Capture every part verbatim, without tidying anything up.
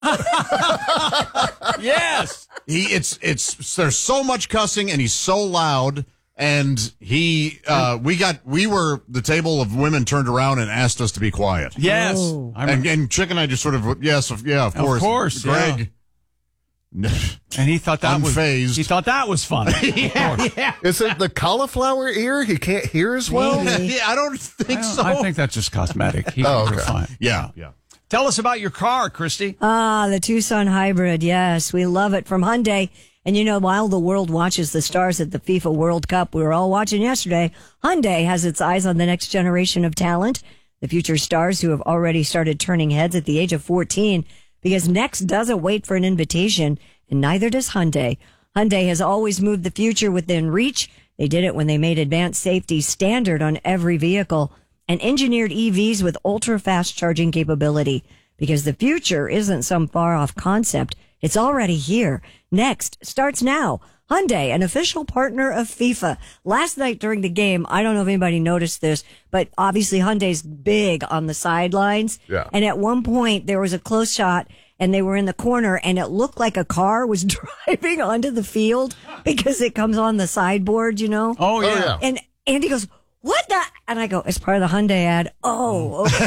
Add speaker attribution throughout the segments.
Speaker 1: Yes.
Speaker 2: He it's it's there's so much cussing and he's so loud. And he, uh, we got, we were, the table of women turned around and asked us to be quiet.
Speaker 1: Yes.
Speaker 3: Oh.
Speaker 2: And, and Chick and I just sort of, yes, yeah, of course.
Speaker 1: Of course,
Speaker 2: Greg.
Speaker 1: yeah. And he thought that
Speaker 2: Unfazed.
Speaker 1: was, he thought that was funny.
Speaker 2: yeah, yeah.
Speaker 4: Is it the cauliflower ear? He can't hear as well?
Speaker 3: Maybe.
Speaker 2: yeah, I don't think
Speaker 1: I, don't-
Speaker 2: so.
Speaker 1: I think that's just cosmetic. He
Speaker 4: Oh,
Speaker 1: oh,
Speaker 4: okay.
Speaker 1: fine.
Speaker 2: yeah, yeah.
Speaker 1: Tell us about your car, Christy.
Speaker 3: Ah, the Tucson Hybrid. Yes, we love it from Hyundai. And you know, while the world watches the stars at the FIFA World Cup, we were all watching yesterday, Hyundai has its eyes on the next generation of talent, the future stars who have already started turning heads at the age of fourteen, because next doesn't wait for an invitation, and neither does Hyundai. Hyundai has always moved the future within reach. They did it when they made advanced safety standard on every vehicle and engineered E Vs with ultra-fast charging capability, because the future isn't some far-off concept. It's already here. Next starts now. Hyundai, an official partner of FIFA. Last night during the game, I don't know if anybody noticed this, but obviously Hyundai's big on the sidelines.
Speaker 4: Yeah.
Speaker 3: And at one point there was a close shot and they were in the corner and it looked like a car was driving onto the field because it comes on the sideboard, you know?
Speaker 1: Oh, yeah.
Speaker 4: Oh, yeah.
Speaker 3: And Andy goes, what the? And I go, it's part of the Hyundai ad. Oh, okay.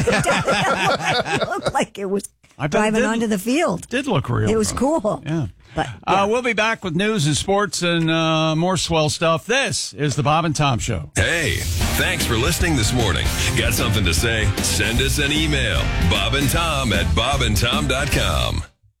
Speaker 3: It looked like it was
Speaker 1: I bet it
Speaker 3: driving
Speaker 1: did-
Speaker 3: onto the field.
Speaker 1: Did look real.
Speaker 3: It was
Speaker 1: bro.
Speaker 3: cool.
Speaker 1: Yeah.
Speaker 3: But,
Speaker 1: Uh, we'll be back with news and sports and uh, more swell stuff. This is the Bob and Tom Show.
Speaker 5: Hey, thanks for listening this morning. Got something to say? Send us an email. Bob and Tom at bob and tom dot com.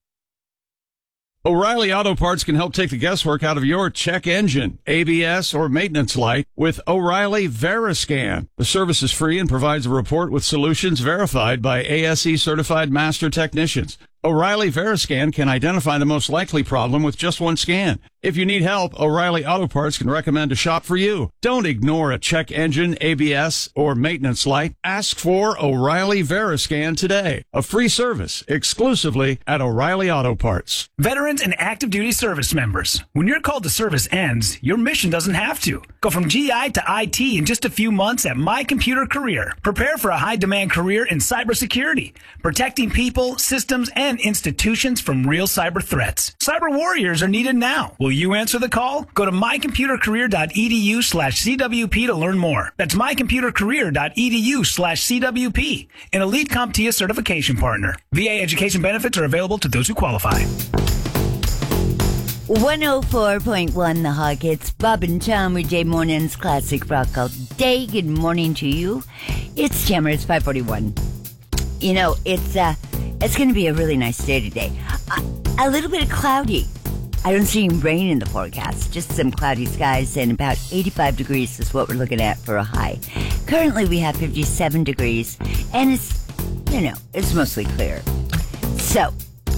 Speaker 1: O'Reilly Auto Parts can help take the guesswork out of your check engine, A B S, or maintenance light with O'Reilly Veriscan. The service is free and provides a report with solutions verified by A S E certified master technicians. O'Reilly Veriscan can identify the most likely problem with just one scan. If you need help, O'Reilly Auto Parts can recommend a shop for you. Don't ignore a check engine, A B S, or maintenance light. Ask for O'Reilly Veriscan today. A free service exclusively at O'Reilly Auto Parts.
Speaker 6: Veterans and active duty service members, when your call to service ends, your mission doesn't have to. Go from G I to I T in just a few months at My Computer Career. Prepare for a high-demand career in cybersecurity, protecting people, systems, and institutions from real cyber threats. Cyber warriors are needed now. Will you answer the call? Go to my computer career dot e d u slash c w p to learn more. That's my computer career dot e d u slash c w p, an Elite CompTIA certification partner. V A education benefits are available to those who qualify.
Speaker 7: one oh four point one The Hawk. It's Bob and Tom with Jay Morning's Classic Rock all day. Good morning to you. It's Tamara. It's five forty-one. You know, it's uh, it's going to be a really nice day today. Uh, a little bit of cloudy. I don't see any rain in the forecast. Just some cloudy skies and about eighty-five degrees is what we're looking at for a high. Currently, we have fifty-seven degrees, and it's, you know, it's mostly clear. So,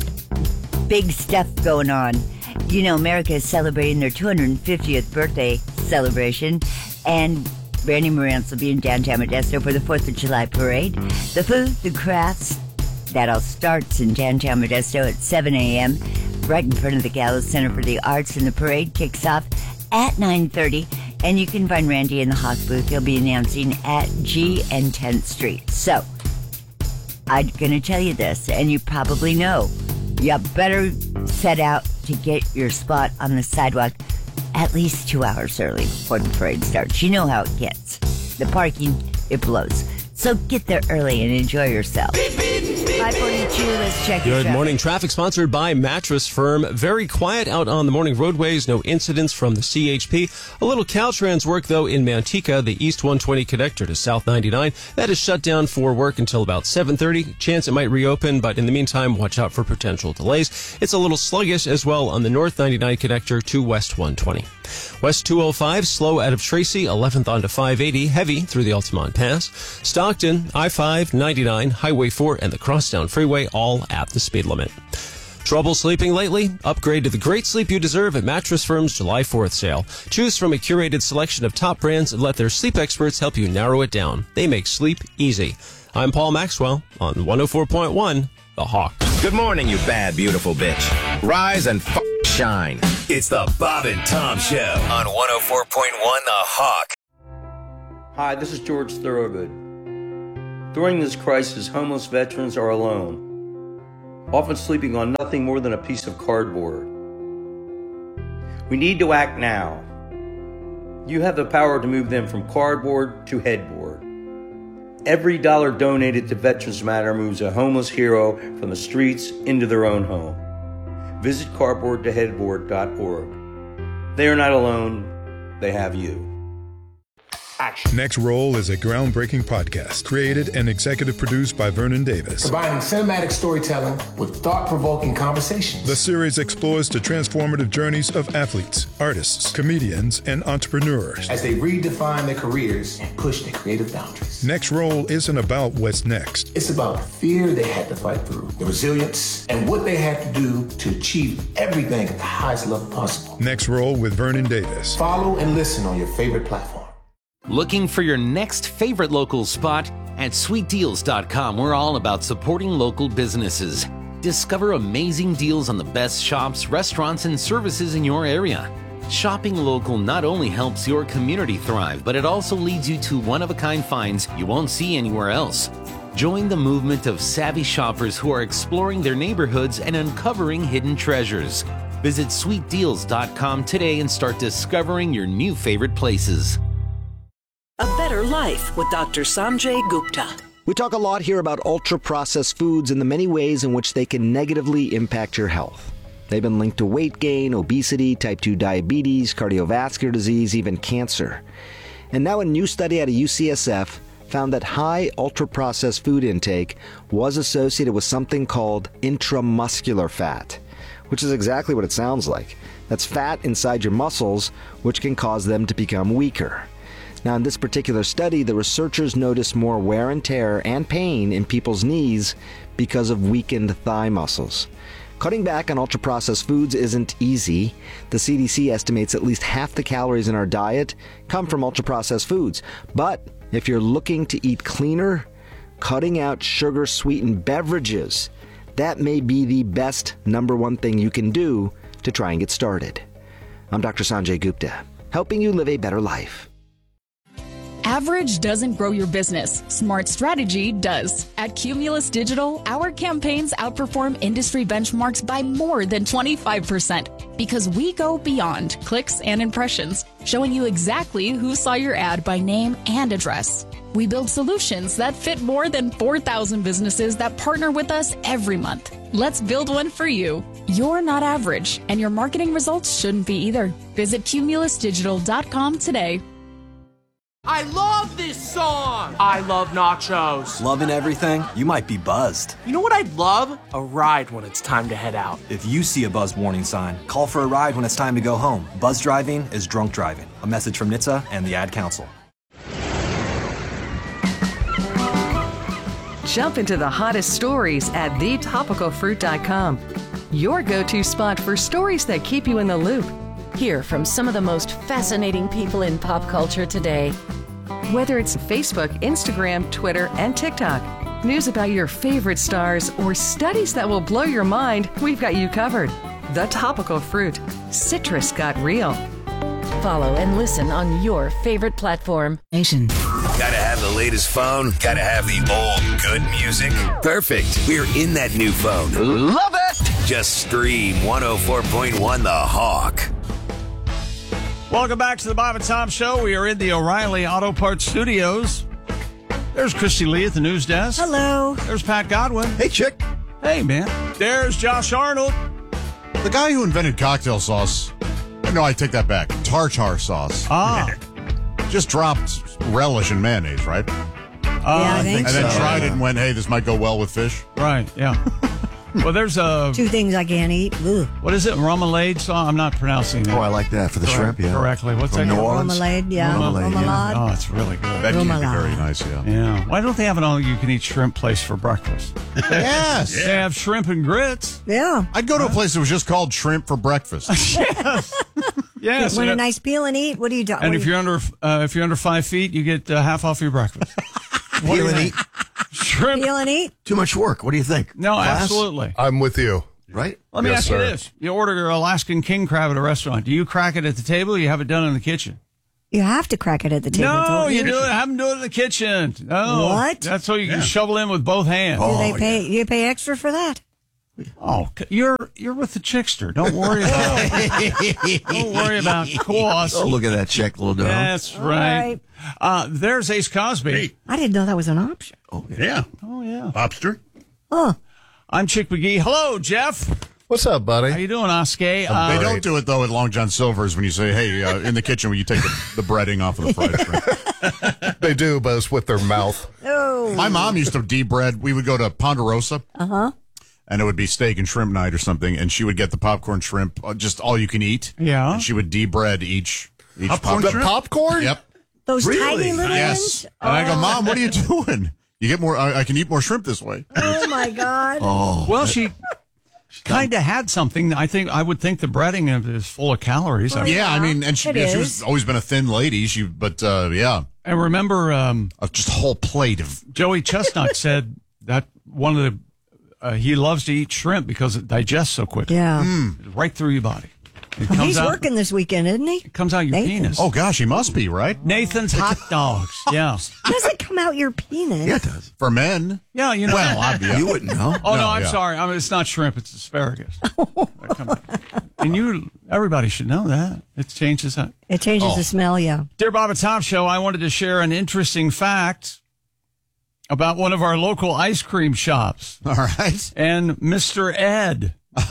Speaker 7: big stuff going on. You know, America is celebrating their two hundred fiftieth birthday celebration, and Randy Morantz will be in downtown Modesto for the fourth of July parade. The food, the crafts, that all starts in downtown Modesto at seven a.m., right in front of the Gallo Center for the Arts, and the parade kicks off at nine thirty, and you can find Randy in the Hawk booth. He'll be announcing at G and tenth Street. So, I'm going to tell you this, and you probably know, you better set out to get your spot on the sidewalk at least two hours early before the parade starts. You know how it gets. The parking, it blows. So get there early and enjoy yourself. five forty-two, let's check your
Speaker 8: Good
Speaker 7: traffic.
Speaker 8: morning. Traffic sponsored by Mattress Firm. Very quiet out on the morning roadways. No incidents from the C H P. A little Caltrans work, though, in Manteca, the East one twenty connector to South ninety-nine. That is shut down for work until about seven thirty. Chance it might reopen, but in the meantime, watch out for potential delays. It's a little sluggish as well on the North ninety-nine connector to West one twenty. West two oh five, slow out of Tracy, eleventh onto five eighty, heavy through the Altamont Pass. Stockton, I five, ninety-nine, Highway four, and the Crosstown Freeway, all at the speed limit. Trouble sleeping lately? Upgrade to the great sleep you deserve at Mattress Firm's July fourth sale. Choose from a curated selection of top brands and let their sleep experts help you narrow it down. They make sleep easy. I'm Paul Maxwell on one oh four point one, The Hawk.
Speaker 9: Good morning, you bad, beautiful bitch. Rise and f- shine.
Speaker 5: It's the Bob and Tom Show on one oh four point one The Hawk.
Speaker 10: Hi, this is George Thorogood. During this crisis, homeless veterans are alone. often sleeping on nothing more than a piece of cardboard. We need to act now. You have the power to move them from cardboard to headboard. Every dollar donated to Veterans Matter moves a homeless hero from the streets into their own home. Visit cardboard to headboard dot org. They are not alone. They have you.
Speaker 11: Action. Next Roll is a groundbreaking podcast created and executive produced by Vernon Davis.
Speaker 12: Combining cinematic storytelling with thought-provoking conversations.
Speaker 11: The series explores the transformative journeys of athletes, artists, comedians, and entrepreneurs
Speaker 12: as they redefine their careers and push their creative boundaries.
Speaker 11: Next Roll isn't about what's next.
Speaker 12: It's about the fear they had to fight through, the resilience, and what they had to do to achieve everything at the highest level possible.
Speaker 11: Next Roll with Vernon Davis.
Speaker 12: Follow and listen on your favorite platform.
Speaker 13: Looking for your next favorite local spot? At sweet deals dot com, we're all about supporting local businesses. Discover amazing deals on the best shops, restaurants, and services in your area. Shopping local not only helps your community thrive, but it also leads you to one-of-a-kind finds you won't see anywhere else. Join the movement of savvy shoppers who are exploring their neighborhoods and uncovering hidden treasures. Visit sweet deals dot com today and start discovering your new favorite places.
Speaker 14: A Better Life with Doctor Sanjay Gupta.
Speaker 15: We talk a lot here about ultra-processed foods and the many ways in which they can negatively impact your health. They've been linked to weight gain, obesity, type two diabetes, cardiovascular disease, even cancer. And now a new study out of U C S F found that high ultra-processed food intake was associated with something called intramuscular fat, which is exactly what it sounds like. That's fat inside your muscles, which can cause them to become weaker. Now, in this particular study, the researchers noticed more wear and tear and pain in people's knees because of weakened thigh muscles. Cutting back on ultra-processed foods isn't easy. The C D C estimates at least half the calories in our diet come from ultra-processed foods. But if you're looking to eat cleaner, cutting out sugar-sweetened beverages, that may be the best number one thing you can do to try and get started. I'm Doctor Sanjay Gupta, helping you live a better life.
Speaker 16: Average doesn't grow your business. Smart strategy does. At Cumulus Digital, our campaigns outperform industry benchmarks by more than twenty-five percent because we go beyond clicks and impressions, showing you exactly who saw your ad by name and address. We build solutions that fit more than four thousand businesses that partner with us every month. Let's build one for you. You're not average, and your marketing results shouldn't be either. Visit cumulus digital dot com today.
Speaker 17: I love this song! I love nachos.
Speaker 18: Loving everything? You might be buzzed.
Speaker 17: You know what I'd love? A ride when it's time to head out.
Speaker 18: If you see a buzz warning sign, call for a ride when it's time to go home. Buzz driving is drunk driving. A message from N H T S A and the Ad Council.
Speaker 19: Jump into the hottest stories at the topical fruit dot com. Your go-to spot for stories that keep you in the loop.
Speaker 20: Hear from some of the most fascinating people in pop culture today.
Speaker 19: Whether it's Facebook, Instagram, Twitter, and TikTok, news about your favorite stars, or studies that will blow your mind, we've got you covered. The Topical Fruit. Citrus got real.
Speaker 20: Follow and listen on your favorite platform.
Speaker 21: Nation.
Speaker 22: Gotta have the latest phone. Gotta have the old good music. Perfect. We're in that new phone. Love it. Just stream one oh four point one The Hawk.
Speaker 1: Welcome back to the Bob and Tom Show. We are in the O'Reilly Auto Parts Studios. There's Christy Lee at the news desk.
Speaker 3: Hello.
Speaker 1: There's Pat Godwin.
Speaker 2: Hey, chick.
Speaker 1: Hey, man. There's Josh Arnold.
Speaker 2: The guy who invented cocktail sauce. No, I take that back. Tartar sauce.
Speaker 1: Ah.
Speaker 2: Just dropped relish and mayonnaise, right?
Speaker 3: Uh, yeah, I think
Speaker 2: and
Speaker 3: so.
Speaker 2: then tried
Speaker 1: yeah.
Speaker 2: it and went, hey, this might go well with fish.
Speaker 1: Right, yeah. Well, there's a...
Speaker 3: Two things I can't eat. Ugh.
Speaker 1: What is it? Remoulade sauce? I'm not pronouncing it.
Speaker 4: Oh, I like that for the
Speaker 1: Correct,
Speaker 4: shrimp, yeah.
Speaker 1: Correctly. What's
Speaker 4: From
Speaker 1: that?
Speaker 4: New Orleans?
Speaker 3: Remoulade, yeah.
Speaker 4: Remoulade,
Speaker 3: Remoulade.
Speaker 1: Oh, it's really good.
Speaker 2: That can be
Speaker 3: Remoulade.
Speaker 2: very nice, yeah.
Speaker 1: Yeah. Why don't they have an all-you-can-eat shrimp place for breakfast?
Speaker 2: Yes.
Speaker 1: They have shrimp and grits.
Speaker 3: Yeah.
Speaker 2: I'd go to a place that was just called Shrimp for Breakfast.
Speaker 1: Yes. Yes.
Speaker 3: Want a
Speaker 1: and,
Speaker 3: nice peel and eat? What do you do?
Speaker 1: and if you're under uh, if you're under five feet, you get uh, half off your breakfast.
Speaker 4: Peel and eat.
Speaker 1: Shrimp.
Speaker 3: Peel and eat?
Speaker 4: Too much work. What do you think?
Speaker 1: No,
Speaker 4: Class?
Speaker 1: absolutely.
Speaker 11: I'm with you.
Speaker 4: Right?
Speaker 1: Let me
Speaker 11: Yes,
Speaker 1: ask
Speaker 11: sir.
Speaker 1: you this. You order your Alaskan king crab at a restaurant. Do you crack it at the table or you have it done in the kitchen?
Speaker 3: You have to crack it at the table.
Speaker 1: No,
Speaker 3: don't
Speaker 1: you do it. Have them do it in the kitchen. No.
Speaker 3: What?
Speaker 1: That's so you can shovel in with both hands.
Speaker 3: Do they pay? You pay extra for that?
Speaker 1: Oh, you're you're with the Chickster. Don't worry about Don't worry about cost.
Speaker 4: Oh, look at that check, little dog.
Speaker 1: That's right.
Speaker 3: right.
Speaker 1: Uh, there's Ace Cosby.
Speaker 3: I didn't know that was an option.
Speaker 4: Oh,
Speaker 6: Yeah.
Speaker 1: Oh, yeah.
Speaker 6: Lobster.
Speaker 3: Oh,
Speaker 1: I'm Chick McGee. Hello, Jeff.
Speaker 21: What's up, buddy?
Speaker 1: How you doing, Oskay? Uh,
Speaker 2: They don't do it, though, at Long John Silver's when you say, hey, uh, in the kitchen, will you take the, the breading off of the fried shrimp?
Speaker 21: They do, but it's with their mouth.
Speaker 3: oh.
Speaker 2: My mom used to de-bread. We would go to Ponderosa.
Speaker 3: Uh-huh.
Speaker 2: And it would be steak and shrimp night or something, and she would get the popcorn shrimp, uh, just all you can eat.
Speaker 1: Yeah.
Speaker 2: And she would de-bread each, each
Speaker 6: Popcorn
Speaker 2: pop-
Speaker 6: shrimp?
Speaker 21: Popcorn?
Speaker 2: Yep.
Speaker 3: Those
Speaker 21: Really?
Speaker 3: tiny little
Speaker 2: Yes.
Speaker 3: ones?
Speaker 2: And I go,
Speaker 3: Oh.
Speaker 2: Mom, what are you doing? You get more, I, I can eat more shrimp this way.
Speaker 3: Oh, my God.
Speaker 2: Oh.
Speaker 1: Well, she, she kind of had something. I think I would think the breading is full of calories. I-
Speaker 2: Yeah, I mean, and she,
Speaker 3: It
Speaker 2: yeah, she
Speaker 3: is.
Speaker 2: was always been a thin lady. She, but uh, yeah,
Speaker 1: And remember, um,
Speaker 2: uh, just a whole plate of.
Speaker 1: Joey Chestnut said that one of the uh, he loves to eat shrimp because it digests so quickly.
Speaker 3: Yeah.
Speaker 1: Right through your body. It comes
Speaker 3: He's
Speaker 1: out,
Speaker 3: working this weekend, isn't he?
Speaker 1: It comes out your
Speaker 3: Nathan.
Speaker 1: penis.
Speaker 2: Oh gosh, he must be right.
Speaker 1: Nathan's hot dogs. Yeah.
Speaker 3: Does it come out your penis?
Speaker 4: Yeah, it does.
Speaker 2: For men.
Speaker 1: Yeah, you know.
Speaker 2: Well, I, yeah.
Speaker 4: You wouldn't know.
Speaker 1: Oh, no,
Speaker 2: No,
Speaker 1: I'm
Speaker 2: yeah.
Speaker 1: sorry. I mean, it's not shrimp, it's asparagus. That comes out. And you, everybody should know that. It changes that.
Speaker 3: It changes
Speaker 2: Oh.
Speaker 3: the smell, yeah.
Speaker 1: Dear Bob and Tom Show, I wanted to share an interesting fact about one of our local ice cream shops
Speaker 2: All right.
Speaker 1: and Mister Ed.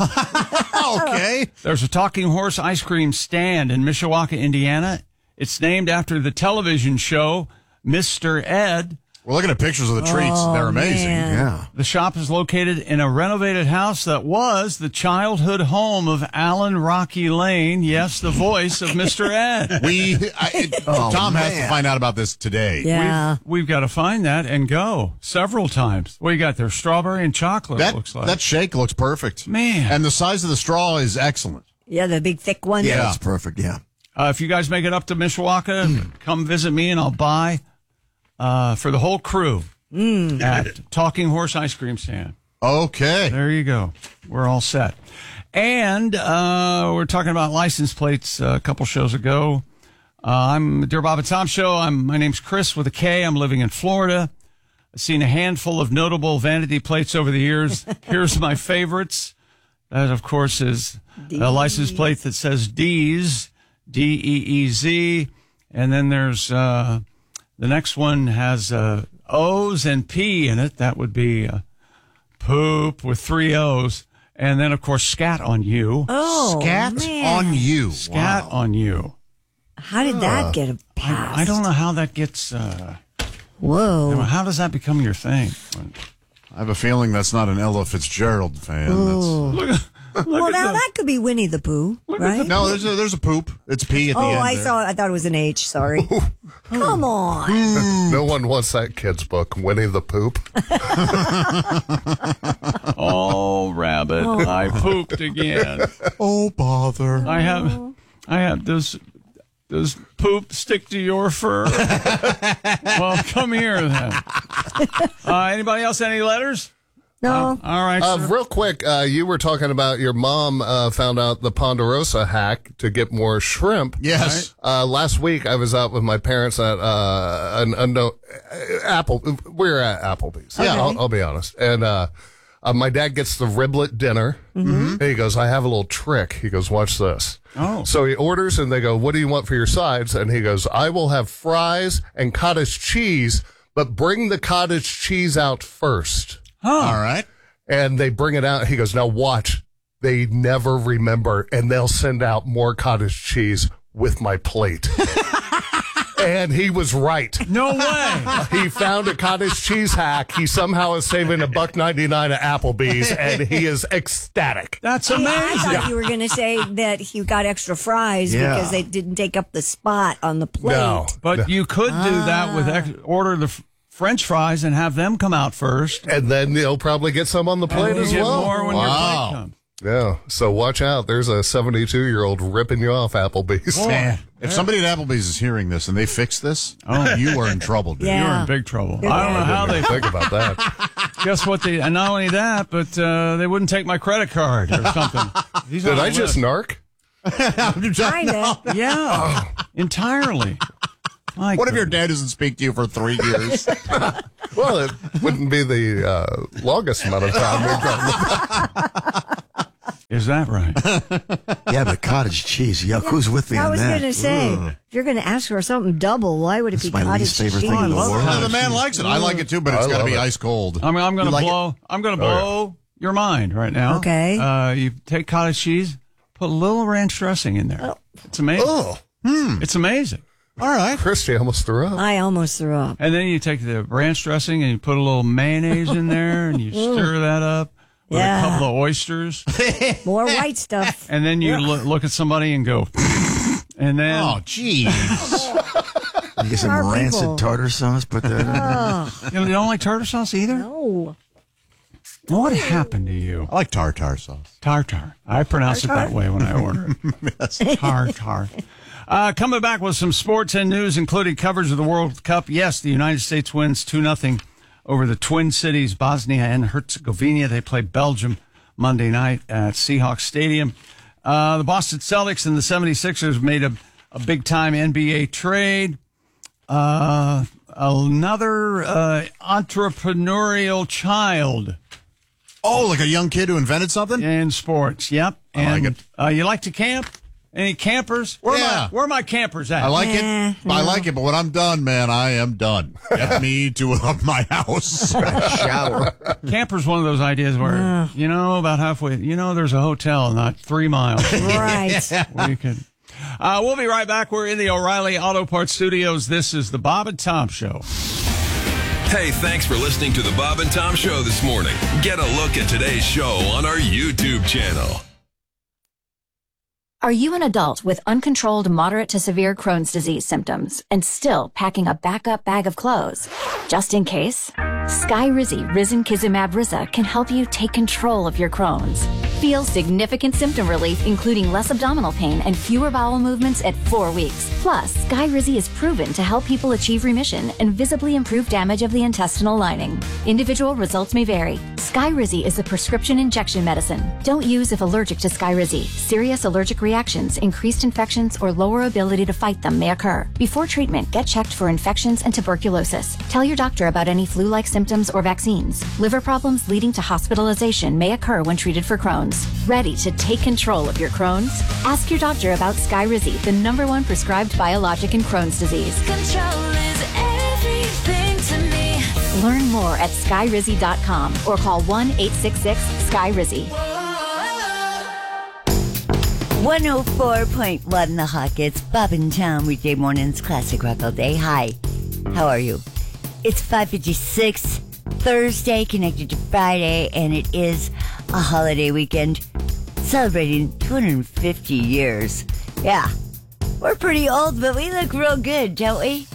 Speaker 2: Okay.
Speaker 1: There's a Talking Horse ice cream stand in Mishawaka, Indiana. It's named after the television show Mister Ed.
Speaker 2: We're looking at pictures of the treats.
Speaker 3: Oh,
Speaker 2: They're amazing.
Speaker 3: man.
Speaker 4: Yeah.
Speaker 1: The shop is located in a renovated house that was the childhood home of Alan Rocky Lane. Yes, the voice of Mister Ed.
Speaker 2: We, I, it,
Speaker 4: Oh,
Speaker 2: Tom has to
Speaker 4: man.
Speaker 2: find out about this today.
Speaker 3: Yeah.
Speaker 1: We've, we've got to find that and go several times. What you got there? Strawberry and chocolate,
Speaker 2: That
Speaker 1: it looks like.
Speaker 2: that shake looks perfect,
Speaker 1: Man.
Speaker 2: and the size of the straw is excellent.
Speaker 3: Yeah, the big thick one.
Speaker 4: Yeah,
Speaker 2: Yeah.
Speaker 4: that's perfect. Yeah.
Speaker 1: Uh, if you guys make it up to Mishawaka, come visit me and I'll buy uh, for the whole crew at Talking Horse Ice Cream Stand.
Speaker 2: Okay.
Speaker 1: There you go. We're all set. And uh, we're talking about license plates uh, a couple shows ago. Uh, I'm Dear Bob and Tom Show. I'm my name's Chris with a K. I'm living in Florida. I've seen a handful of notable vanity plates over the years. Here's my favorites. That, of course, is a license plate that says D's, D E E Z. And then there's uh, the next one has uh, O's and P in it. That would be uh, poop with three O's. And then, of course, scat on you.
Speaker 3: Oh,
Speaker 2: Scat
Speaker 3: man.
Speaker 2: on you.
Speaker 1: Scat on you.
Speaker 3: How did that get a pass?
Speaker 1: I don't know how that gets. Uh,
Speaker 3: Whoa.
Speaker 1: how does that become your thing?
Speaker 2: I have a feeling that's not an Ella Fitzgerald fan. That's,
Speaker 1: Look, look
Speaker 3: Well,
Speaker 1: at
Speaker 3: now
Speaker 1: the-
Speaker 3: that could be Winnie the Pooh, right?
Speaker 2: no, there's a, there's a poop. It's P at the
Speaker 3: Oh,
Speaker 2: end.
Speaker 3: I
Speaker 2: there.
Speaker 3: saw. I thought it was an H. Sorry. Come on.
Speaker 21: No one wants that kid's book, Winnie the Poop.
Speaker 1: Oh, rabbit! I pooped again.
Speaker 2: Oh, bother.
Speaker 1: I have, I have. Does does poop stick to your fur? Well, come here then. Uh, anybody else? Any letters?
Speaker 3: No.
Speaker 1: All right.
Speaker 21: Uh,
Speaker 1: sir.
Speaker 21: real quick, uh, you were talking about your mom uh, found out the Ponderosa hack to get more shrimp.
Speaker 2: Yes.
Speaker 21: Uh, last week, I was out with my parents at uh, an unknown uh, Apple. We were at Applebee's.
Speaker 2: Okay.
Speaker 21: I'll, I'll be honest. And uh, uh, my dad gets the riblet dinner.
Speaker 3: Mm-hmm.
Speaker 21: And he goes, "I have a little trick." He goes, "Watch this."
Speaker 1: Oh.
Speaker 21: So he orders, and they go, "What do you want for your sides?" And he goes, "I will have fries and cottage cheese, but bring the cottage cheese out first."
Speaker 1: Huh.
Speaker 2: All right.
Speaker 21: And they bring it out. He goes, "Now watch. They never remember, and they'll send out more cottage cheese with my plate." And he was right.
Speaker 1: No way.
Speaker 21: He found a cottage cheese hack. He somehow is saving a buck ninety nine at Applebee's, and he is ecstatic.
Speaker 1: That's
Speaker 3: Hey, I
Speaker 1: amazing.
Speaker 3: thought you were going to say that he got extra fries
Speaker 4: Yeah.
Speaker 3: because they didn't take up the spot on the plate.
Speaker 21: No,
Speaker 1: But you could do that with ex- order the f- French fries and have them come out first.
Speaker 21: and then he'll probably get some on the plate
Speaker 1: And you
Speaker 21: as
Speaker 1: get
Speaker 21: well.
Speaker 1: more when your
Speaker 2: Wow.
Speaker 1: plate comes.
Speaker 21: Yeah, so watch out. There's a seventy-two year old ripping you off Applebee's.
Speaker 2: Man, if somebody at Applebee's is hearing this and they fix this, oh, you are in trouble, dude.
Speaker 3: Yeah.
Speaker 1: You're in big trouble.
Speaker 3: Good
Speaker 1: I don't know
Speaker 3: man.
Speaker 1: how they
Speaker 21: Think about that.
Speaker 1: Guess what? They and not only that, but uh, they wouldn't take my credit card or something. He's
Speaker 21: Did
Speaker 1: on
Speaker 21: I
Speaker 1: the
Speaker 21: just
Speaker 1: list.
Speaker 21: narc?
Speaker 3: Kinda.
Speaker 1: Yeah, entirely. My
Speaker 2: What if your
Speaker 1: goodness.
Speaker 2: dad doesn't speak to you for three years?
Speaker 21: Well, it wouldn't be the uh, longest amount of time we've done.
Speaker 1: Is that right?
Speaker 4: Yeah, but cottage cheese. Yuck. Who's with me
Speaker 3: I
Speaker 4: on
Speaker 3: was
Speaker 4: that?
Speaker 3: going to say,
Speaker 4: Ugh.
Speaker 3: if you're going to ask for something double, why would it
Speaker 4: That's
Speaker 3: be
Speaker 4: my
Speaker 3: cottage
Speaker 4: least favorite
Speaker 3: cheese?
Speaker 4: thing in the world.
Speaker 2: Yeah, the man likes it. I like it too, but it's
Speaker 21: I
Speaker 2: got to
Speaker 21: love
Speaker 2: be
Speaker 21: it.
Speaker 2: ice cold.
Speaker 1: I mean, I'm going
Speaker 4: You
Speaker 1: to
Speaker 4: like
Speaker 1: blow. I'm going to blow your mind right now.
Speaker 3: Okay.
Speaker 1: Uh, you take cottage cheese, put a little ranch dressing in there.
Speaker 3: Oh.
Speaker 1: It's amazing.
Speaker 21: Oh,
Speaker 2: Hmm.
Speaker 1: It's amazing.
Speaker 2: All right.
Speaker 21: Christy almost threw up.
Speaker 3: I almost threw up.
Speaker 1: And then you take the ranch dressing and you put a little mayonnaise in there and you stir that up with
Speaker 3: Yeah.
Speaker 1: a couple of oysters.
Speaker 3: More white stuff.
Speaker 1: And then you lo- look at somebody and go, and then.
Speaker 2: Oh, geez.
Speaker 4: You get some
Speaker 3: Our
Speaker 4: rancid
Speaker 3: people.
Speaker 4: tartar sauce, put that in there.
Speaker 3: Oh,
Speaker 1: You don't- you don't like tartar sauce either?
Speaker 3: no.
Speaker 1: What happened to you?
Speaker 2: I like tartar sauce.
Speaker 1: Tartar. I pronounce it that way when I order it. Tartar. Uh, coming back with some sports and news, including coverage of the World Cup. Yes, the United States wins two nothing over the Twin Cities, Bosnia and Herzegovina. They play Belgium Monday night at Seahawks Stadium. Uh, the Boston Celtics and the seventy-sixers made a, a big-time N B A trade. Uh, another uh, entrepreneurial child
Speaker 2: Oh, like a young kid who invented something?
Speaker 1: in sports. Yep.
Speaker 2: I like
Speaker 1: And
Speaker 2: it.
Speaker 1: uh, you like to camp? Any campers? Where,
Speaker 2: Yeah.
Speaker 1: are, my, where are my campers at?
Speaker 2: I like
Speaker 3: Eh,
Speaker 2: it. I like it, but when I'm done, man, I am done. Get me to uh, my house.
Speaker 4: Shower.
Speaker 1: Camper's one of those ideas where, you know, about halfway, you know, there's a hotel not three miles.
Speaker 3: Right.
Speaker 1: where you can. Uh, we'll be right back. We're in the O'Reilly Auto Parts Studios. This is the Bob and Tom Show.
Speaker 5: Hey, thanks for listening to the Bob and Tom Show this morning. Get a look at today's show on our YouTube channel.
Speaker 6: Are you an adult with uncontrolled moderate to severe Crohn's disease symptoms and still packing a backup bag of clothes? Just in case, Skyrizi Risankizumab Riza can help you take control of your Crohn's. Feel significant symptom relief, including less abdominal pain and fewer bowel movements at four weeks. Plus, Skyrizi is proven to help people achieve remission and visibly improve damage of the intestinal lining. Individual results may vary. Skyrizi is a prescription injection medicine. Don't use if allergic to Skyrizi. Serious allergic reactions, increased infections, or lower ability to fight them may occur. Before treatment, get checked for infections and tuberculosis. Tell your doctor about any flu-like symptoms or vaccines. Liver problems leading to hospitalization may occur when treated for Crohn's. Ready to take control of your Crohn's? Ask your doctor about Skyrizi, the number one prescribed biologic in Crohn's disease. Control is everything to me. Learn more at skyrizi dot com or call one eight six six sky rizi.
Speaker 7: one oh four point one The Hawk. It's Bob and Tom, weekday mornings, classic rock all day. Hi, how are you? It's five fifty-six, Thursday, connected to Friday, and it is a holiday weekend celebrating two hundred fifty years. Yeah, we're pretty old, but we look real good, don't we?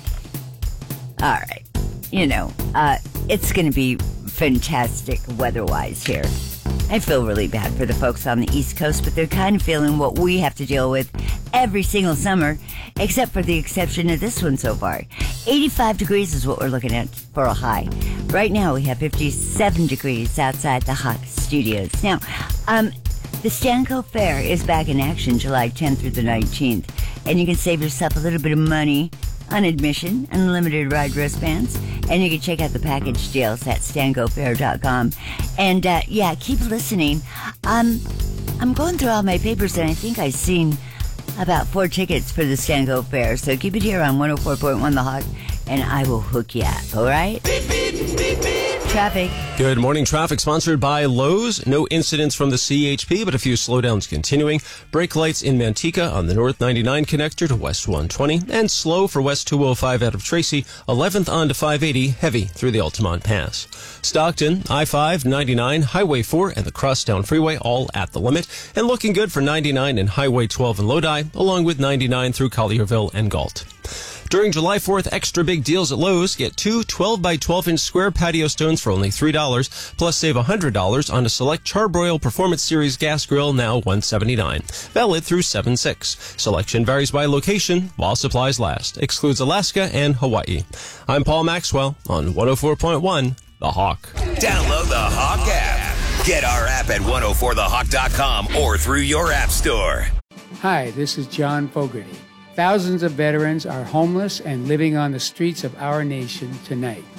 Speaker 7: All right, you know, uh, it's going to be fantastic weather-wise here. I feel really bad for the folks on the East Coast, but they're kind of feeling what we have to deal with every single summer, except for the exception of this one so far. eighty-five degrees is what we're looking at for a high. Right now we have fifty-seven degrees outside the Hawk Studios. Now, um, the Stanco Fair is back in action July tenth through the nineteenth, and you can save yourself a little bit of money on admission, unlimited ride wristbands, and you can check out the package deals at stanco fair dot com. And, uh, yeah, keep listening. Um, I'm going through all my papers, and I think I've seen about four tickets for the Stanco Fair, so keep it here on one oh four point one The Hawk, and I will hook you up, all right? Beep, beep, beep, beep. Traffic.
Speaker 8: Good morning. Traffic sponsored by Lowe's. No incidents from the C H P, but a few slowdowns continuing. Brake lights in Manteca on the North ninety-nine connector to West one twenty, and slow for West two oh five out of Tracy, eleventh on to five eighty, heavy through the Altamont Pass. Stockton, I five, ninety-nine, Highway four, and the Crosstown Freeway all at the limit, and looking good for ninety-nine and Highway twelve in Lodi, along with ninety-nine through Collierville and Galt. During July fourth, extra big deals at Lowe's. Get two twelve by twelve inch square patio stones for only three dollars, plus save one hundred dollars on a select Charbroil Performance Series gas grill, now one hundred seventy-nine dollars. Valid through seven six. Selection varies by location while supplies last. Excludes Alaska and Hawaii. I'm Paul Maxwell on one oh four point one The Hawk.
Speaker 22: Download the Hawk app. Get our app at one oh four the hawk dot com or through your app store.
Speaker 23: Hi, this is John Fogerty. Thousands of veterans are homeless and living on the streets of our nation tonight.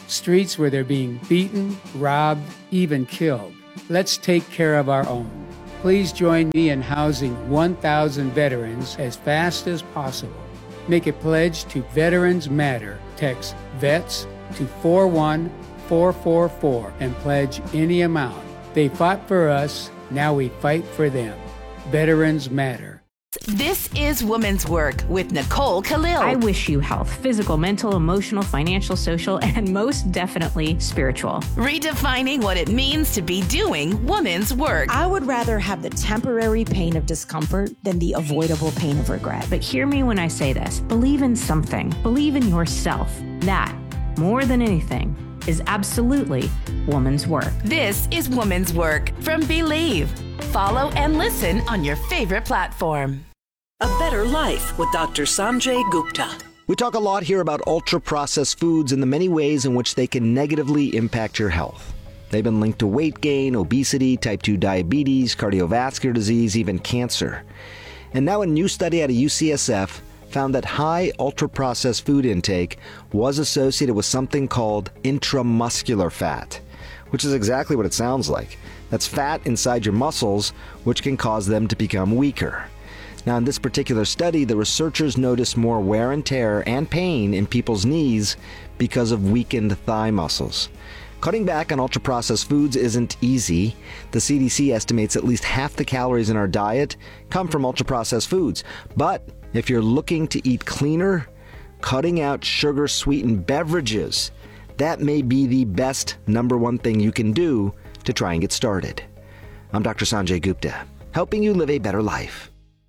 Speaker 23: streets where they're being beaten, robbed, even killed. Let's take care of our own. Please join me in housing one thousand veterans as fast as possible. Make a pledge to Veterans Matter. Text VETS to four one four four four and pledge any amount. They fought for us, now we fight for them. Veterans Matter.
Speaker 9: This is Women's Work with Nicole Khalil.
Speaker 10: I wish you health, physical, mental, emotional, financial, social, and most definitely spiritual.
Speaker 9: Redefining what it means to be doing women's work.
Speaker 12: I would rather have the temporary pain of discomfort than the avoidable pain of regret.
Speaker 10: But hear me when I say this. Believe in something. Believe in yourself. That, more than anything, is absolutely woman's work.
Speaker 9: This is Women's Work from Believe. Follow and listen on your favorite platform.
Speaker 14: A Better Life with Doctor Sanjay Gupta.
Speaker 15: We talk a lot here about ultra-processed foods and the many ways in which they can negatively impact your health. They've been linked to weight gain, obesity, type two diabetes, cardiovascular disease, even cancer. And now a new study out of U C S F found that high ultra-processed food intake was associated with something called intramuscular fat, which is exactly what it sounds like. That's fat inside your muscles, which can cause them to become weaker. Now, in this particular study, the researchers noticed more wear and tear and pain in people's knees because of weakened thigh muscles. Cutting back on ultra-processed foods isn't easy. The C D C estimates at least half the calories in our diet come from ultra-processed foods. But if you're looking to eat cleaner, cutting out sugar-sweetened beverages, that may be the best number one thing you can do to try and get started. I'm Doctor Sanjay Gupta, helping you live a better life.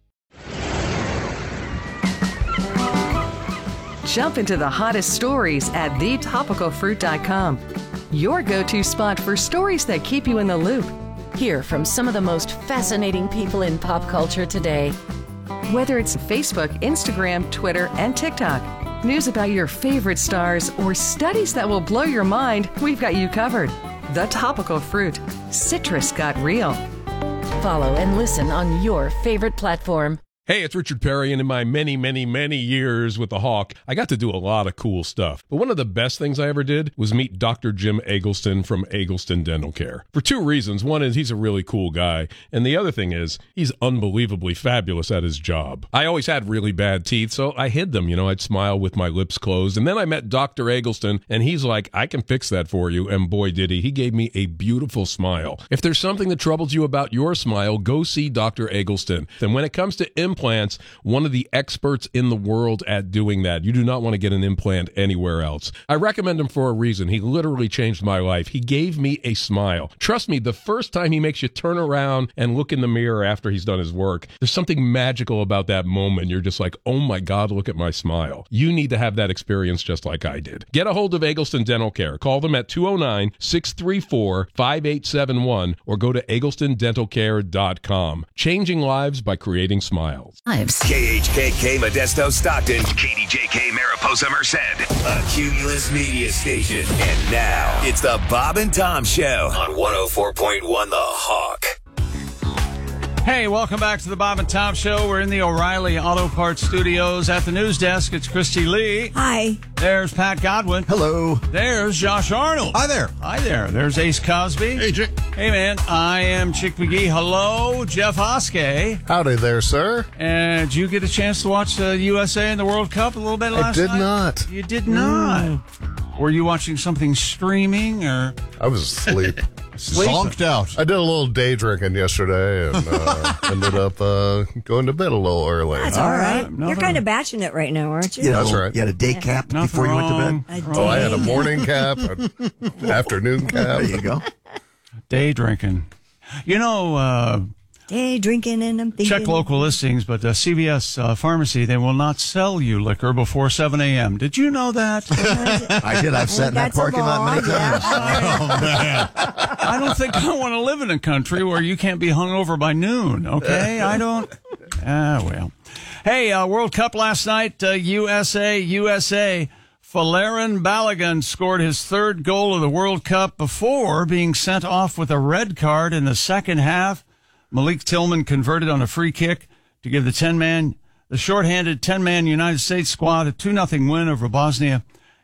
Speaker 19: Jump into the hottest stories at the topical fruit dot com. Your go-to spot for stories that keep you in the loop.
Speaker 20: Hear from some of the most fascinating people in pop culture today.
Speaker 19: Whether it's Facebook, Instagram, Twitter, and TikTok, news about your favorite stars, or studies that will blow your mind, we've got you covered. The Topical Fruit. Citrus got real.
Speaker 20: Follow and listen on your favorite platform.
Speaker 24: Hey, it's Richard Perry, and in my many, many, many years with the Hawk, I got to do a lot of cool stuff. But one of the best things I ever did was meet Doctor Jim Eggleston from Eggleston Dental Care. For two reasons. One is he's a really cool guy, and the other thing is he's unbelievably fabulous at his job. I always had really bad teeth, so I hid them. You know, I'd smile with my lips closed, and then I met Doctor Eggleston, and he's like, I can fix that for you, and boy did he. He gave me a beautiful smile. If there's something that troubles you about your smile, go see Doctor Eggleston. And when it comes to implants, implants, one of the experts in the world at doing that. You do not want to get an implant anywhere else. I recommend him for a reason. He literally changed my life. He gave me a smile. Trust me, the first time he makes you turn around and look in the mirror after he's done his work, there's something magical about that moment. You're just like, oh my God, look at my smile. You need to have that experience just like I did. Get a hold of Eggleston Dental Care. Call them at two oh nine, six three four, five eight seven one or go to eggleston dental care dot com. Changing lives by creating smiles.
Speaker 22: K H K K Modesto Stockton, K D J K Mariposa Merced, a Cumulus media station. And now it's the Bob and Tom Show on one oh four point one The Hawk.
Speaker 1: Hey, welcome back to the Bob and Tom Show. We're in the O'Reilly Auto Parts Studios. At the news desk, it's Christy Lee.
Speaker 3: Hi.
Speaker 1: There's Pat Godwin.
Speaker 4: Hello.
Speaker 1: There's Josh Arnold.
Speaker 2: Hi there.
Speaker 1: Hi there. There's Ace Cosby.
Speaker 2: Hey, Chick.
Speaker 1: Hey, man. I am Chick McGee. Hello, Jeff Oskey.
Speaker 21: Howdy there, sir.
Speaker 1: And did you get a chance to watch the U S A in the World Cup a little bit last night?
Speaker 21: I did not.
Speaker 1: You did not. Mm. Were you watching something streaming or?
Speaker 21: I was asleep.
Speaker 2: Zonked out.
Speaker 21: I did a little day drinking yesterday and uh, ended up uh, going to bed a little early.
Speaker 3: That's all right. Uh, You're kind of batching it right now, aren't you?
Speaker 4: You know,
Speaker 21: That's right.
Speaker 4: You had a day cap
Speaker 1: Nothing
Speaker 4: before you
Speaker 1: wrong.
Speaker 4: went to bed?
Speaker 21: Oh, I had a morning cap, an afternoon cap.
Speaker 4: There you go.
Speaker 1: Day drinking. You know, uh,
Speaker 3: Day drinking and I'm thinking.
Speaker 1: check local listings, but uh, C V S uh, Pharmacy, they will not sell you liquor before seven a.m. Did you know that?
Speaker 4: I did. I've sat in that
Speaker 3: That's a
Speaker 4: parking lot many
Speaker 3: law,
Speaker 4: times.
Speaker 1: Oh, man. I don't think I want to live in a country where you can't be hungover by noon, okay? I don't. Ah, well. Hey, uh, World Cup last night, uh, U S A, U S A. Folarin Balogun scored his third goal of the World Cup before being sent off with a red card in the second half. Malik Tillman converted on a free kick to give the ten-man, the shorthanded ten-man United States squad a two nothing win over Bosnia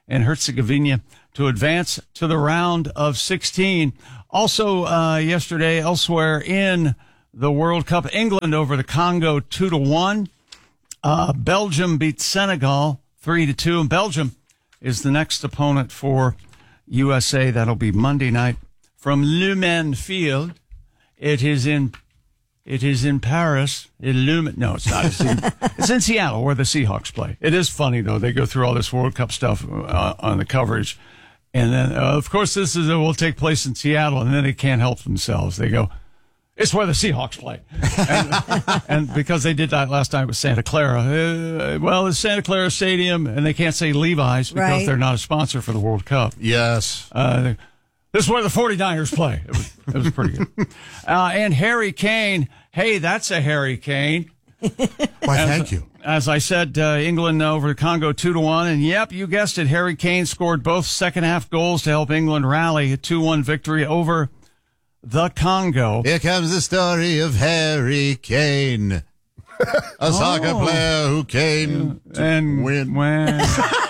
Speaker 1: and Herzegovina to advance to the round of sixteen. Also, uh, yesterday, elsewhere in the World Cup, England over the Congo two to one. Uh, Belgium beat Senegal three to two, and Belgium is the next opponent for U S A. That'll be Monday night from Le Mans Field. It is in, it is in Paris. In Le, no, it's not. It's in, it's in Seattle where the Seahawks play. It is funny though. They go through all this World Cup stuff uh, on the coverage, and then uh, of course this is uh, will take place in Seattle, and then they can't help themselves. They go, it's where the Seahawks play. And, and because they did that last time with Santa Clara. Uh, well, it's Santa Clara Stadium, and they can't say Levi's because
Speaker 3: Right.
Speaker 1: they're not a sponsor for the World Cup.
Speaker 2: Yes.
Speaker 1: Uh, this is where the 49ers play. It was, it was pretty good. Uh, and Harry Kane. Hey, that's a Harry Kane.
Speaker 2: Why, thank you.
Speaker 1: As I said, uh, England over the Congo two to one. And yep, you guessed it. Harry Kane scored both second half goals to help England rally a two one victory over the Congo.
Speaker 2: Here comes the story of Harry Kane, a oh. soccer player who came to
Speaker 1: and
Speaker 2: win.
Speaker 1: When...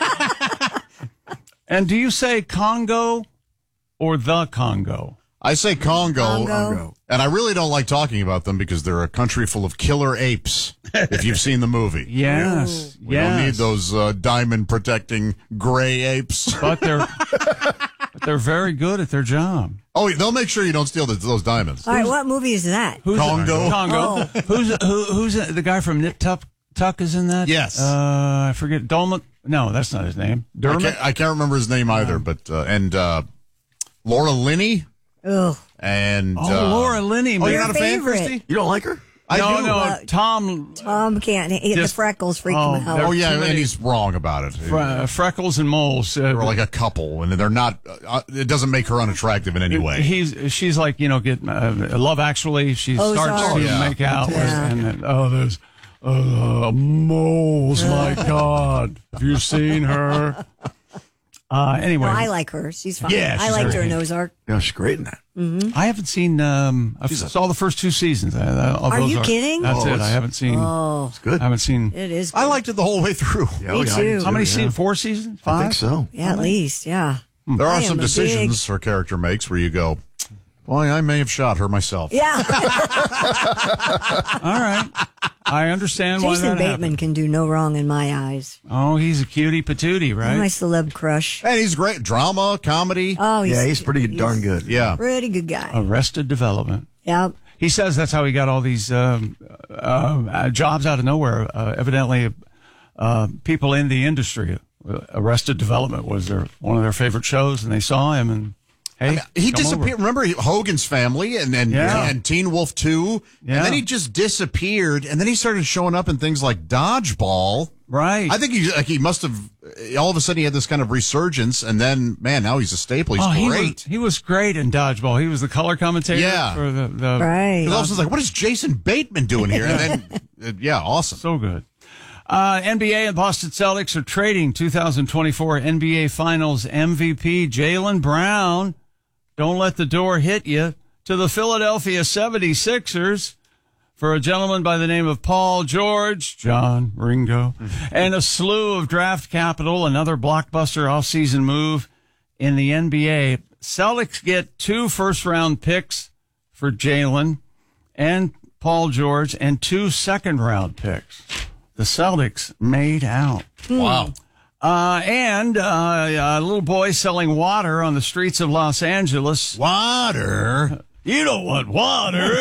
Speaker 1: And do you say Congo or the Congo?
Speaker 2: I say Congo,
Speaker 3: Congo,
Speaker 2: and I really don't like talking about them because they're a country full of killer apes. If you've seen the movie,
Speaker 1: yes,
Speaker 2: we
Speaker 1: yes.
Speaker 2: don't need those uh, diamond protecting gray apes.
Speaker 1: But they're but they're very good at their job.
Speaker 2: Oh, they'll make sure you don't steal the, those diamonds.
Speaker 3: All right, what movie is that?
Speaker 1: Who's
Speaker 2: Congo.
Speaker 1: Congo.
Speaker 3: Oh.
Speaker 1: Who's who, who's the guy from Nip Tuck? Tuck is in that.
Speaker 2: Yes.
Speaker 1: Uh, I forget. Dolman. No, that's not his name.
Speaker 2: I
Speaker 1: Dermot.
Speaker 2: can't, I can't remember his name either, but uh, and uh, Laura Linney.
Speaker 3: Ugh.
Speaker 2: And
Speaker 1: Oh,
Speaker 2: uh,
Speaker 1: Laura Linney.
Speaker 2: Oh,
Speaker 1: man.
Speaker 2: you're not a fan,
Speaker 3: favorite.
Speaker 2: Christy?
Speaker 4: You don't like her?
Speaker 2: I
Speaker 1: no,
Speaker 2: do.
Speaker 1: no.
Speaker 3: Uh,
Speaker 1: Tom.
Speaker 3: Tom can't. He, the
Speaker 1: Just-
Speaker 3: freckles freak
Speaker 1: oh,
Speaker 3: him out.
Speaker 1: they're
Speaker 2: Oh yeah,
Speaker 1: too
Speaker 2: and
Speaker 1: many-
Speaker 2: he's wrong about it.
Speaker 1: Fre- freckles and moles. Uh,
Speaker 2: They're like a couple, and they're not. Uh, it doesn't make her unattractive in any way.
Speaker 1: He's she's like you know get uh, Love Actually. She
Speaker 3: Ozark.
Speaker 1: starts to
Speaker 2: Yeah.
Speaker 1: make out,
Speaker 3: Yeah.
Speaker 1: and then, oh, there's uh, moles. My God, have you seen her? Uh, anyway,
Speaker 3: No, I like her. She's fine.
Speaker 1: Yeah,
Speaker 3: I
Speaker 1: she's
Speaker 3: liked
Speaker 1: very
Speaker 3: her in
Speaker 1: handy.
Speaker 3: Ozark.
Speaker 4: Yeah, she's great in that.
Speaker 1: I haven't seen. Um, I saw the first two seasons. Uh, of
Speaker 3: Are you
Speaker 1: Ozark.
Speaker 3: kidding?
Speaker 1: That's
Speaker 4: Oh,
Speaker 1: it.
Speaker 4: it's-
Speaker 1: I haven't seen.
Speaker 3: Oh,
Speaker 4: It's good.
Speaker 1: I haven't seen.
Speaker 3: it is.
Speaker 2: I liked it the whole way through.
Speaker 4: Yeah,
Speaker 3: Me
Speaker 4: yeah, I
Speaker 3: too.
Speaker 4: do
Speaker 1: How many
Speaker 4: yeah.
Speaker 1: seasons? Four seasons? Five?
Speaker 4: I think so.
Speaker 3: Yeah, at least. Yeah.
Speaker 2: There
Speaker 3: I
Speaker 2: are
Speaker 3: am
Speaker 2: some
Speaker 3: a
Speaker 2: decisions her character makes where you go, "Well, I may have shot her myself."
Speaker 3: Yeah.
Speaker 1: All right. I understand why
Speaker 3: Jason
Speaker 1: that
Speaker 3: Bateman
Speaker 1: happened.
Speaker 3: can do no wrong in my eyes.
Speaker 1: Oh, he's a cutie patootie, right?
Speaker 3: My celeb crush.
Speaker 2: And he's great. Drama, comedy.
Speaker 3: Oh, he's,
Speaker 4: Yeah, he's pretty darn good.
Speaker 2: Yeah.
Speaker 3: pretty good guy.
Speaker 1: Arrested Development.
Speaker 3: Yep.
Speaker 1: He says that's how he got all these um, uh, uh, jobs out of nowhere. Uh, evidently, uh, people in the industry, uh, Arrested Development was their one of their favorite shows, and they saw him and hey,
Speaker 2: I mean, he
Speaker 1: come
Speaker 2: disappeared.
Speaker 1: over.
Speaker 2: Remember he- Hogan's Family and and,
Speaker 1: Yeah.
Speaker 2: and Teen Wolf two,
Speaker 1: Yeah.
Speaker 2: and then he just disappeared. And then he started showing up in things like Dodgeball.
Speaker 1: Right.
Speaker 2: I think he like he must have all of a sudden he had this kind of resurgence, and then man, now he's a staple. He's
Speaker 1: oh, he
Speaker 2: great.
Speaker 1: was, he was great in Dodgeball. He was the color commentator
Speaker 2: Yeah.
Speaker 1: for the, the
Speaker 3: Right.
Speaker 2: Because all of a sudden, like, what is Jason Bateman doing here? And then, uh, yeah, awesome.
Speaker 1: So good. Uh, N B A and Boston Celtics are trading two thousand twenty-four N B A Finals M V P Jaylen Brown. Don't let the door hit you to the Philadelphia seventy-sixers for a gentleman by the name of Paul George, John Ringo, and a slew of draft capital, another blockbuster offseason move in the N B A. Celtics get two first-round picks for Jaylen and Paul George and two second-round picks. The Celtics made out.
Speaker 2: Wow.
Speaker 1: Uh, and uh, a little boy selling water on the streets of Los Angeles.
Speaker 2: Water?
Speaker 1: You don't want water.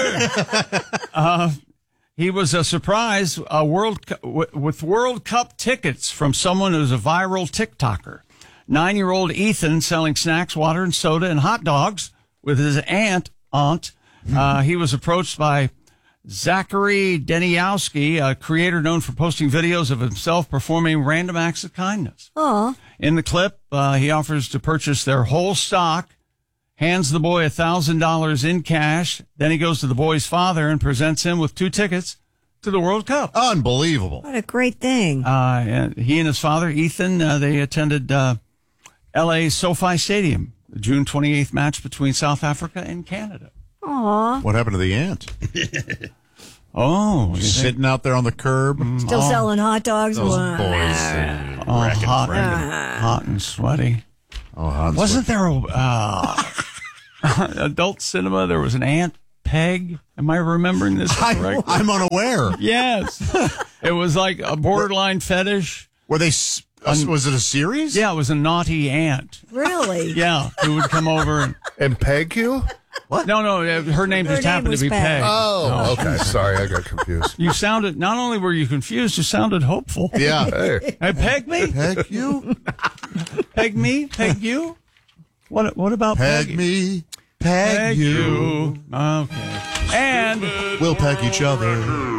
Speaker 1: uh, he was a surprise a World Cu- w- with World Cup tickets from someone who's a viral TikToker. Nine-year-old Ethan selling snacks, water, and soda and hot dogs with his aunt. Aunt. Uh, he was approached by Zachary Deniowski, a creator known for posting videos of himself performing random acts of kindness.
Speaker 3: Aw.
Speaker 1: In the clip, uh, he offers to purchase their whole stock, hands the boy one thousand dollars in cash. Then he goes to the boy's father and presents him with two tickets to the World Cup.
Speaker 2: Unbelievable.
Speaker 3: What a great thing.
Speaker 1: Uh, and he and his father, Ethan, uh, they attended uh, L A SoFi Stadium, the June twenty-eighth match between South Africa and Canada.
Speaker 3: Aw.
Speaker 2: What happened to the aunt?
Speaker 1: Oh,
Speaker 2: Just sitting out there on the curb.
Speaker 3: Still
Speaker 1: Oh.
Speaker 3: selling hot dogs?
Speaker 2: Those
Speaker 3: Wow.
Speaker 2: boys.
Speaker 1: all
Speaker 2: Wrecking
Speaker 1: hot,
Speaker 2: Franken.
Speaker 1: hot and sweaty.
Speaker 2: Oh, hot and
Speaker 1: Wasn't
Speaker 2: sweaty.
Speaker 1: there a uh, adult cinema? There was an Aunt Peg. Am I remembering this correctly?
Speaker 2: I, I'm unaware.
Speaker 1: Yes. It was like a borderline fetish.
Speaker 2: Were they? Uh, was it a series?
Speaker 1: Yeah, it was a naughty aunt.
Speaker 3: Really?
Speaker 1: Yeah, who would come over and,
Speaker 21: and peg you?
Speaker 1: What? No, no, her name
Speaker 3: Her
Speaker 1: just
Speaker 3: name
Speaker 1: happened
Speaker 3: was
Speaker 1: to be
Speaker 3: Peg.
Speaker 1: Peg.
Speaker 21: Oh, okay. Sorry, I got confused.
Speaker 1: You sounded, not only were you confused, you sounded hopeful.
Speaker 2: Yeah.
Speaker 21: Hey.
Speaker 1: Hey, peg me?
Speaker 2: Peg you?
Speaker 1: Peg me? Peg you? What What about
Speaker 2: Peg
Speaker 1: Peg?
Speaker 2: me. Peg,
Speaker 1: Peg
Speaker 2: you.
Speaker 1: you. Okay. And
Speaker 2: We'll peg each other.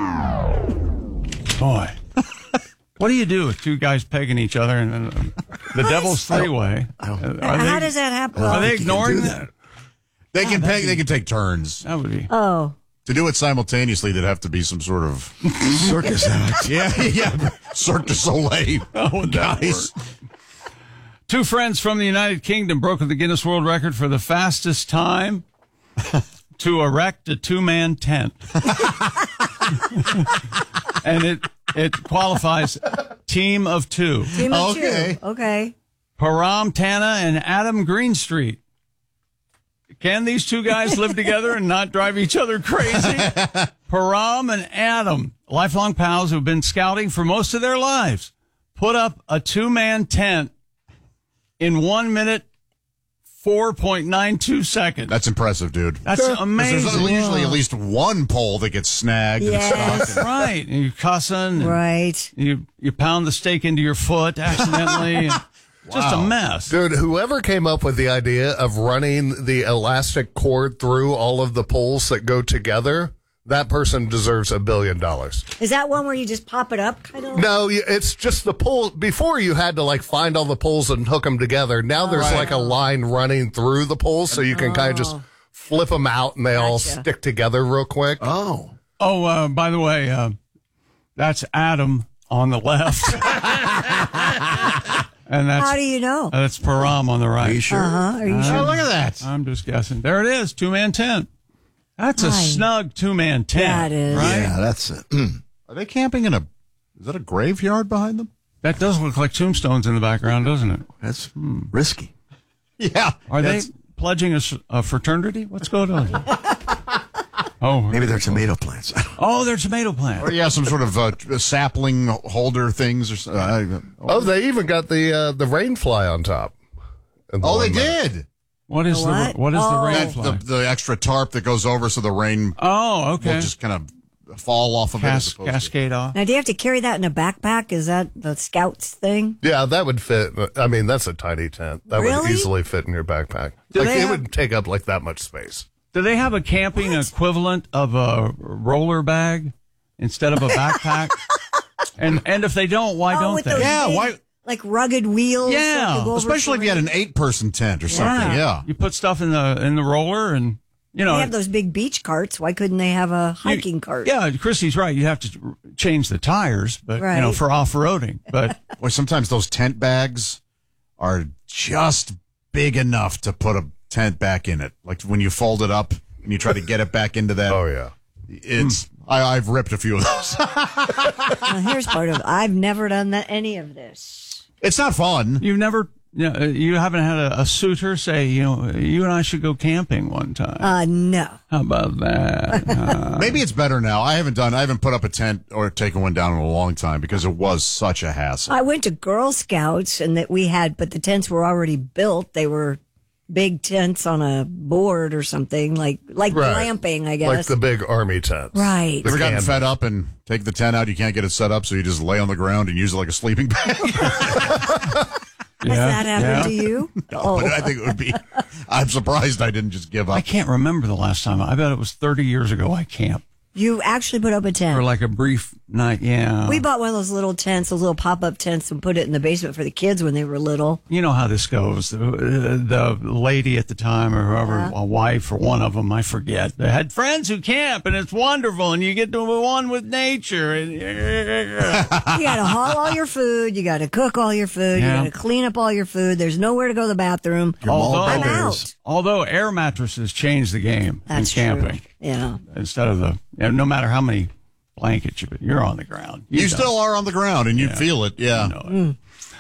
Speaker 1: boy, what do you do with two guys pegging each other and uh, the devil's three way?
Speaker 3: How does that happen?
Speaker 1: Are they ignoring that?
Speaker 2: They can peg. They can take turns.
Speaker 1: That would be.
Speaker 3: Oh.
Speaker 2: To do it simultaneously, there'd have to be some sort of
Speaker 4: Circus act.
Speaker 2: yeah, yeah, Cirque du Soleil.
Speaker 1: Oh,
Speaker 2: guys.
Speaker 1: Two friends from the United Kingdom broke the Guinness World Record for the fastest time to erect a two-man tent. And it it qualifies team of two.
Speaker 3: Team of
Speaker 2: Okay.
Speaker 3: two. Okay.
Speaker 1: Param Tana and Adam Greenstreet. Can these two guys live together and not drive each other crazy? Param and Adam, lifelong pals who've been scouting for most of their lives, put up a two-man tent in one minute, four point nine two seconds.
Speaker 2: That's impressive, dude.
Speaker 1: That's
Speaker 2: 'Cause
Speaker 1: amazing.
Speaker 2: There's usually at least one pole that gets snagged.
Speaker 3: Yes.
Speaker 2: And stuck.
Speaker 1: Right. And you're cussing. And
Speaker 3: Right.
Speaker 1: You, you pound the steak into your foot accidentally. and Just a
Speaker 2: Wow.
Speaker 1: mess.
Speaker 21: Dude, whoever came up with the idea of running the elastic cord through all of the poles that go together, that person deserves a billion dollars.
Speaker 3: Is that one where you just pop it up, kind of?
Speaker 21: No, you- it's just the pole. Before you had to like find all the poles and hook them together. Now there's
Speaker 2: Right.
Speaker 21: like a line running through the poles, so you can kind of just flip them out and they all
Speaker 3: Gotcha.
Speaker 21: stick together real quick.
Speaker 4: Oh.
Speaker 1: Oh, uh, by the way, uh, that's Adam on the left. And that's
Speaker 3: How do you know?
Speaker 1: uh, that's Param on the right.
Speaker 4: Are you sure?
Speaker 3: Uh-huh. Are you
Speaker 1: Uh,
Speaker 3: sure?
Speaker 2: Oh, look at that.
Speaker 1: I'm just guessing. There it is, two man tent. That's a
Speaker 3: Hi.
Speaker 1: snug two man tent.
Speaker 3: Yeah, it is.
Speaker 1: Right?
Speaker 4: Yeah, that's it. Mm.
Speaker 2: Are they camping in a? Is that a graveyard behind them?
Speaker 1: That does look like tombstones in the background, doesn't it?
Speaker 4: That's risky.
Speaker 2: Yeah.
Speaker 1: Are
Speaker 2: That's-
Speaker 1: they pledging a, s- a fraternity? What's going on? Oh,
Speaker 4: Maybe they're tomato plants.
Speaker 1: oh, they're tomato plants.
Speaker 2: Or yeah, some sort of uh, sapling holder things or so- uh,
Speaker 21: Oh, they even got the uh, the rain fly on top. And the
Speaker 2: Oh, they
Speaker 21: one that-
Speaker 2: did.
Speaker 1: What is
Speaker 3: The
Speaker 1: the
Speaker 3: what?
Speaker 1: what is
Speaker 3: Oh.
Speaker 1: the rain
Speaker 2: That,
Speaker 1: fly?
Speaker 2: the, the extra tarp that goes over so the rain
Speaker 1: oh, okay.
Speaker 2: will just kind of fall off of it. as
Speaker 1: Cas-
Speaker 2: opposed to-
Speaker 1: cascade off.
Speaker 3: Now, do you have to carry that in a backpack? Is that the scouts thing?
Speaker 21: Yeah, that would fit. I mean, that's a tiny tent. That would
Speaker 3: Really?
Speaker 21: easily fit in your backpack.
Speaker 1: Do
Speaker 21: like
Speaker 1: they
Speaker 21: it
Speaker 1: have-
Speaker 21: would take up like that much space.
Speaker 1: Do they have a camping equivalent of a roller bag instead of a backpack? and and if they don't, why
Speaker 3: oh,
Speaker 1: don't
Speaker 3: with
Speaker 1: they?
Speaker 3: those
Speaker 2: Yeah,
Speaker 3: big,
Speaker 2: why-
Speaker 3: like rugged wheels.
Speaker 1: Yeah,
Speaker 3: that could go over
Speaker 2: Especially if you had an
Speaker 3: terrain.
Speaker 2: eight-person tent or something. Yeah.
Speaker 1: You put stuff in the in the roller, and you know.
Speaker 3: They have those big beach carts. Why couldn't they have a hiking cart?
Speaker 1: Yeah, Christy's right. You have to change the tires, but you know,
Speaker 3: Right.
Speaker 1: for off roading. But
Speaker 2: Or sometimes those tent bags are just big enough to put a tent back in it. Like when you fold it up and you try to get it back into that.
Speaker 21: Oh yeah.
Speaker 2: It's I, I've ripped a few of those.
Speaker 3: Well, here's part of it. I've never done that, any of this.
Speaker 2: It's not fun.
Speaker 1: you've never, you, know, you haven't had a, a suitor say, you know, you and I should go camping one time.
Speaker 3: Uh, no.
Speaker 1: How about that? Uh,
Speaker 2: Maybe it's better now. I haven't done. I haven't put up a tent or taken one down in a long time because it was such a hassle.
Speaker 3: I went to Girl Scouts and that we had, but the tents were already built. They were big tents on a board or something, like like
Speaker 21: Right.
Speaker 3: glamping, I guess.
Speaker 21: Like the big army tents.
Speaker 3: Right.
Speaker 2: You ever gotten
Speaker 21: canvas.
Speaker 2: fed up and take the tent out? You can't get it set up, so you just lay on the ground and use it like a sleeping bag.
Speaker 3: Has that happened to you?
Speaker 2: No,
Speaker 3: Oh.
Speaker 2: but I think it would be. I'm surprised I didn't just give
Speaker 1: I
Speaker 2: up.
Speaker 1: can't remember the last time. I bet it was thirty years ago I camped
Speaker 3: You actually put up a tent.
Speaker 1: for like a brief night. Yeah.
Speaker 3: We bought one of those little tents, those little pop-up tents, and put it in the basement for the kids when they were little.
Speaker 1: You know how this goes. The, the lady at the time, or whoever,
Speaker 3: Yeah.
Speaker 1: a wife or one of them, I forget, they had friends who camp, and it's wonderful, and you get to one with nature. And,
Speaker 3: You got to haul all your food. You got to cook all your food.
Speaker 1: Yeah.
Speaker 3: You got to clean up all your food. There's nowhere to go to the bathroom.
Speaker 1: although,
Speaker 3: I'm out.
Speaker 1: although air mattresses changed the game
Speaker 3: That's
Speaker 1: in camping.
Speaker 3: true. Yeah.
Speaker 1: Instead of the, you know, no matter how many blankets you put, you're on the ground.
Speaker 2: You
Speaker 1: don't-
Speaker 2: still are on the ground, and you
Speaker 1: Yeah.
Speaker 2: feel it. Yeah.
Speaker 1: You know it.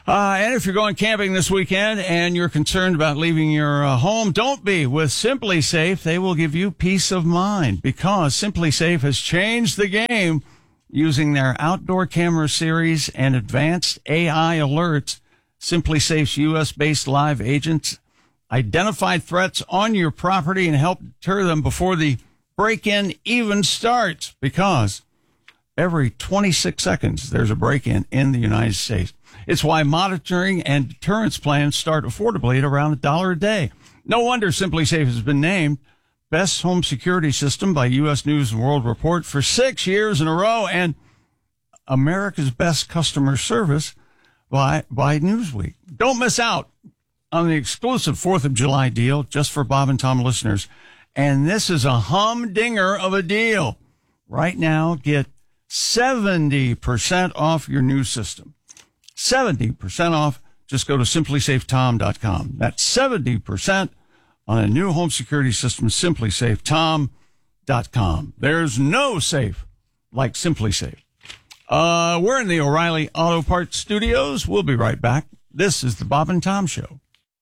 Speaker 1: Uh, and if you're going camping this weekend and you're concerned about leaving your uh, home, don't be. With Simply Safe, they will give you peace of mind because Simply Safe has changed the game using their outdoor camera series and advanced A I alerts. Simply Safe's U S-based live agents identify threats on your property and help deter them before the break-in even starts, because every twenty-six seconds there's a break-in in the United States. It's why monitoring and deterrence plans start affordably at around a dollar a day. No wonder Simply Safe has been named Best Home Security System by U S News and World Report for six years in a row, and America's Best Customer Service by, by Newsweek. Don't miss out on the exclusive fourth of July deal just for Bob and Tom listeners. And this is a humdinger of a deal. Right now, get seventy percent off your new system. seventy percent off. Just go to simply safe tom dot com. That's seventy percent on a new home security system, simply safe tom dot com. There's no safe like Simply Safe. Uh, we're in the O'Reilly Auto Parts Studios. We'll be right back. This is the Bob and Tom Show.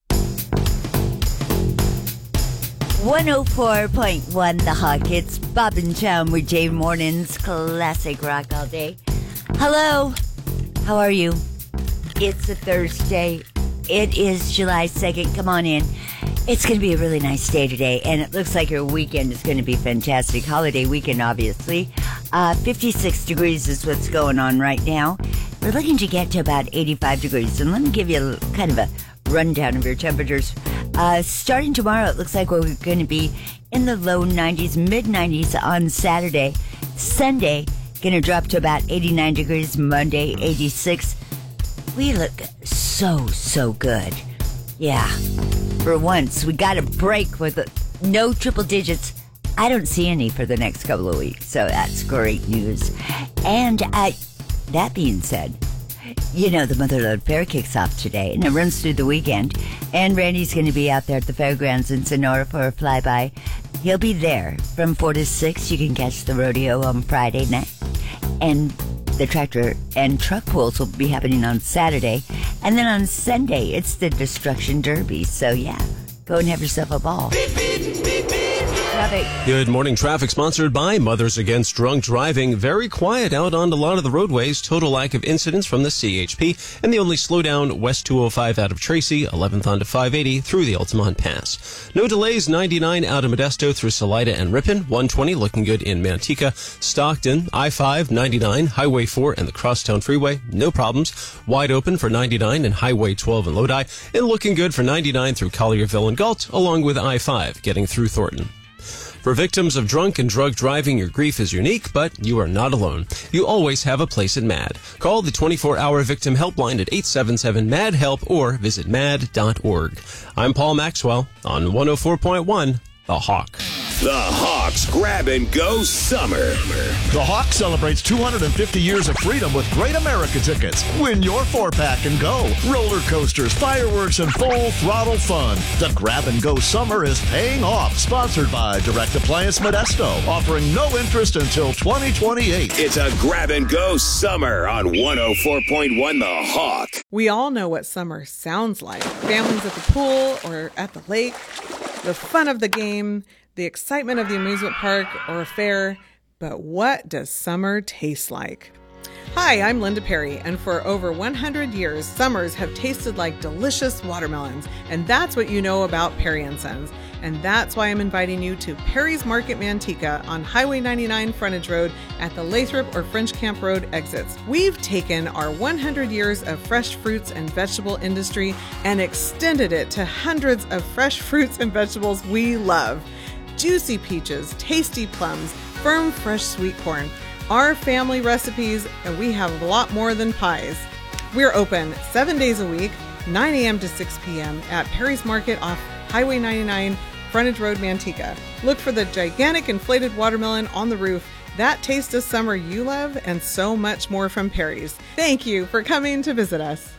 Speaker 7: one oh four point one The Hawk. It's Bob and Tom with Jay Morning's classic rock all day. Hello. How are you? It's a Thursday. It is July second. Come on in. It's going to be a really nice day today, and it looks like your weekend is going to be fantastic. Holiday weekend, obviously. Uh, fifty-six degrees is what's going on right now. We're looking to get to about eighty-five degrees, and let me give you a kind of a rundown of your temperatures. Uh, starting tomorrow, it looks like we're going to be in the low nineties, mid nineties on Saturday. Sunday, going to drop to about eighty-nine degrees. Monday, eighty-six. We look so, so good. Yeah. For once, we got a break with no triple digits. I don't see any for the next couple of weeks, so that's great news. And uh, that being said, you know, the Motherlode Fair kicks off today, and it runs through the weekend. And Randy's going to be out there at the fairgrounds in Sonora for a flyby. He'll be there from four to six. You can catch the rodeo on Friday night. And the tractor and truck pulls will be happening on Saturday. And then on Sunday, it's the Destruction Derby. So, yeah, go and have yourself a ball. Beep, beep, beep, beep. Traffic.
Speaker 8: Good morning. Traffic sponsored by Mothers Against Drunk Driving. Very quiet out on a lot of the roadways. Total lack of incidents from the C H P. And the only slowdown, West two oh five out of Tracy, eleventh onto five eighty through the Altamont Pass. No delays, ninety-nine out of Modesto through Salida and Ripon. one twenty looking good in Manteca. Stockton, I five, ninety-nine, Highway four and the Crosstown Freeway. No problems. Wide open for ninety-nine and Highway twelve in Lodi. And looking good for ninety-nine through Collierville and Galt, along with I five getting through Thornton. For victims of drunk and drug driving, your grief is unique, but you are not alone. You always have a place at MAD. Call the twenty-four hour victim helpline at eight seven seven, M A D, HELP or visit mad dot org. I'm Paul Maxwell on one oh four point one The Hawk.
Speaker 22: The Hawks Grab and Go Summer.
Speaker 13: The Hawk celebrates two hundred fifty years of freedom with Great America tickets. Win your four-pack and go. Roller coasters, fireworks, and full throttle fun. The Grab and Go Summer is paying off. Sponsored by Direct Appliance Modesto. Offering no interest until twenty twenty-eight.
Speaker 22: It's a Grab and Go Summer on one oh four point one The Hawk.
Speaker 16: We all know what summer sounds like. Families at the pool or at the lake. The fun of the game, the excitement of the amusement park or a fair, but what does summer taste like? Hi, I'm Linda Perry, and for over one hundred years, summers have tasted like delicious watermelons, and that's what you know about Perry and Sons. And that's why I'm inviting you to Perry's Market Manteca on Highway ninety-nine Frontage Road at the Lathrop or French Camp Road exits. We've taken our one hundred years of fresh fruits and vegetable industry and extended it to hundreds of fresh fruits and vegetables we love. Juicy peaches, tasty plums, firm fresh sweet corn. Our family recipes, and we have a lot more than pies. We're open seven days a week, nine a.m. to six p.m. at Perry's Market off Highway ninety-nine, Frontage Road, Manteca. Look for the gigantic inflated watermelon on the roof, that taste of summer you love, and so much more from Perry's. Thank you for coming to visit us.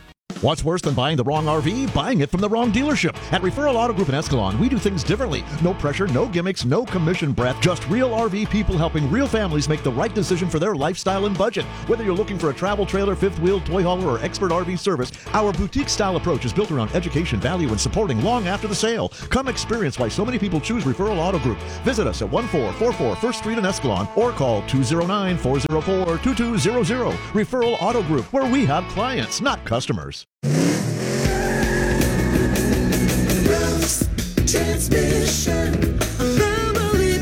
Speaker 13: What's worse than buying the wrong R V? Buying it from the wrong dealership. At Referral Auto Group in Escalon, we do things differently. No pressure, no gimmicks, no commission breath. Just real R V people helping real families make the right decision for their lifestyle and budget. Whether you're looking for a travel trailer, fifth wheel, toy hauler, or expert R V service, our boutique-style approach is built around education, value, and supporting long after the sale. Come experience why so many people choose Referral Auto Group. Visit us at one four four four First Street in Escalon or call two oh nine, four oh four, two two zero zero. Referral Auto Group, where we have clients, not customers.
Speaker 5: Ralph's Transmission, family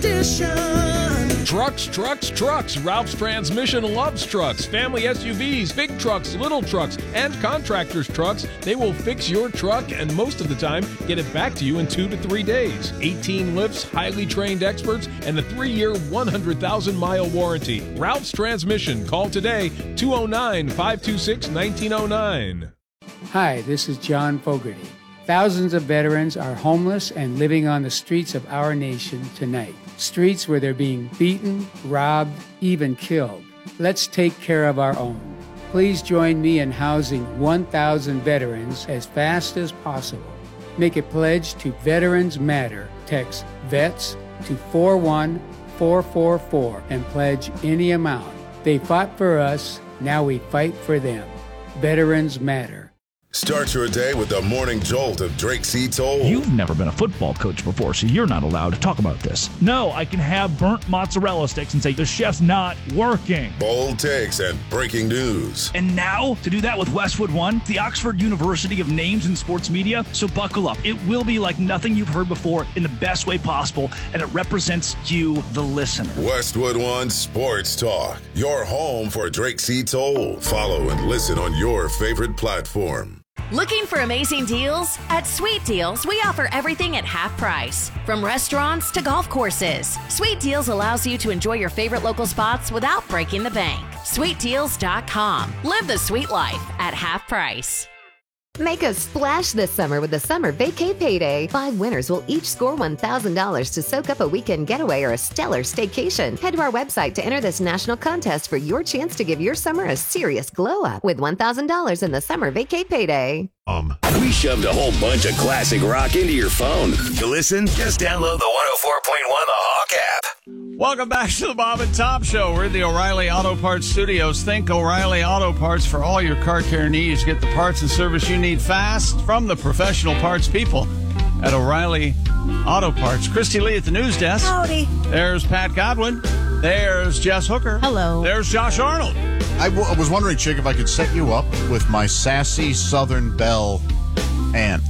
Speaker 5: tradition.
Speaker 24: Trucks, trucks, trucks. Ralph's Transmission loves trucks. Family S U Vs, big trucks, little trucks, and contractors' trucks. They will fix your truck and most of the time get it back to you in two to three days. eighteen lifts, highly trained experts, and a three-year, one hundred thousand mile warranty. Ralph's Transmission. Call today, two oh nine, five two six, nineteen oh nine.
Speaker 23: Hi, this is John Fogerty. Thousands of veterans are homeless and living on the streets of our nation tonight. Streets where they're being beaten, robbed, even killed. Let's take care of our own. Please join me in housing one thousand veterans as fast as possible. Make a pledge to Veterans Matter. Text VETS to four one four four four and pledge any amount. They fought for us, now we fight for them. Veterans Matter.
Speaker 11: Start your day with the morning jolt of Drake C. Toll.
Speaker 17: You've never been a football coach before, so you're not allowed to talk about this. No, I can have burnt mozzarella sticks and say the chef's not working.
Speaker 11: Bold takes and breaking news.
Speaker 17: And now, to do that with Westwood One, the Oxford University of Names in Sports Media. So buckle up. It will be like nothing you've heard before in the best way possible, and it represents you, the listener.
Speaker 11: Westwood One Sports Talk, your home for Drake C. Toll. Follow and listen on your favorite platform.
Speaker 20: Looking for amazing deals? At Sweet Deals, we offer everything at half price. From restaurants to golf courses, Sweet Deals allows you to enjoy your favorite local spots without breaking the bank. sweet deals dot com. Live the sweet life at half price.
Speaker 18: Make a splash this summer with the Summer Vacay Payday. Five winners will each score one thousand dollars to soak up a weekend getaway or a stellar staycation. Head to our website to enter this national contest for your chance to give your summer a serious glow up with one thousand dollars in the Summer Vacay Payday.
Speaker 22: Um, we shoved a whole bunch of classic rock into your phone. To listen, just download the one oh four point one The Hawk app.
Speaker 1: Welcome back to the Bob and Tom Show. We're in the O'Reilly Auto Parts Studios. Think O'Reilly Auto Parts for all your car care needs. Get the parts and service you need fast from the professional parts people at O'Reilly Auto Parts. Christy Lee at the news desk.
Speaker 3: Howdy.
Speaker 1: There's Pat Godwin. There's Jess Hooker.
Speaker 3: Hello.
Speaker 1: There's Josh Arnold.
Speaker 2: I, w- I was wondering, Chick, if I could set you up with my sassy Southern Belle aunt.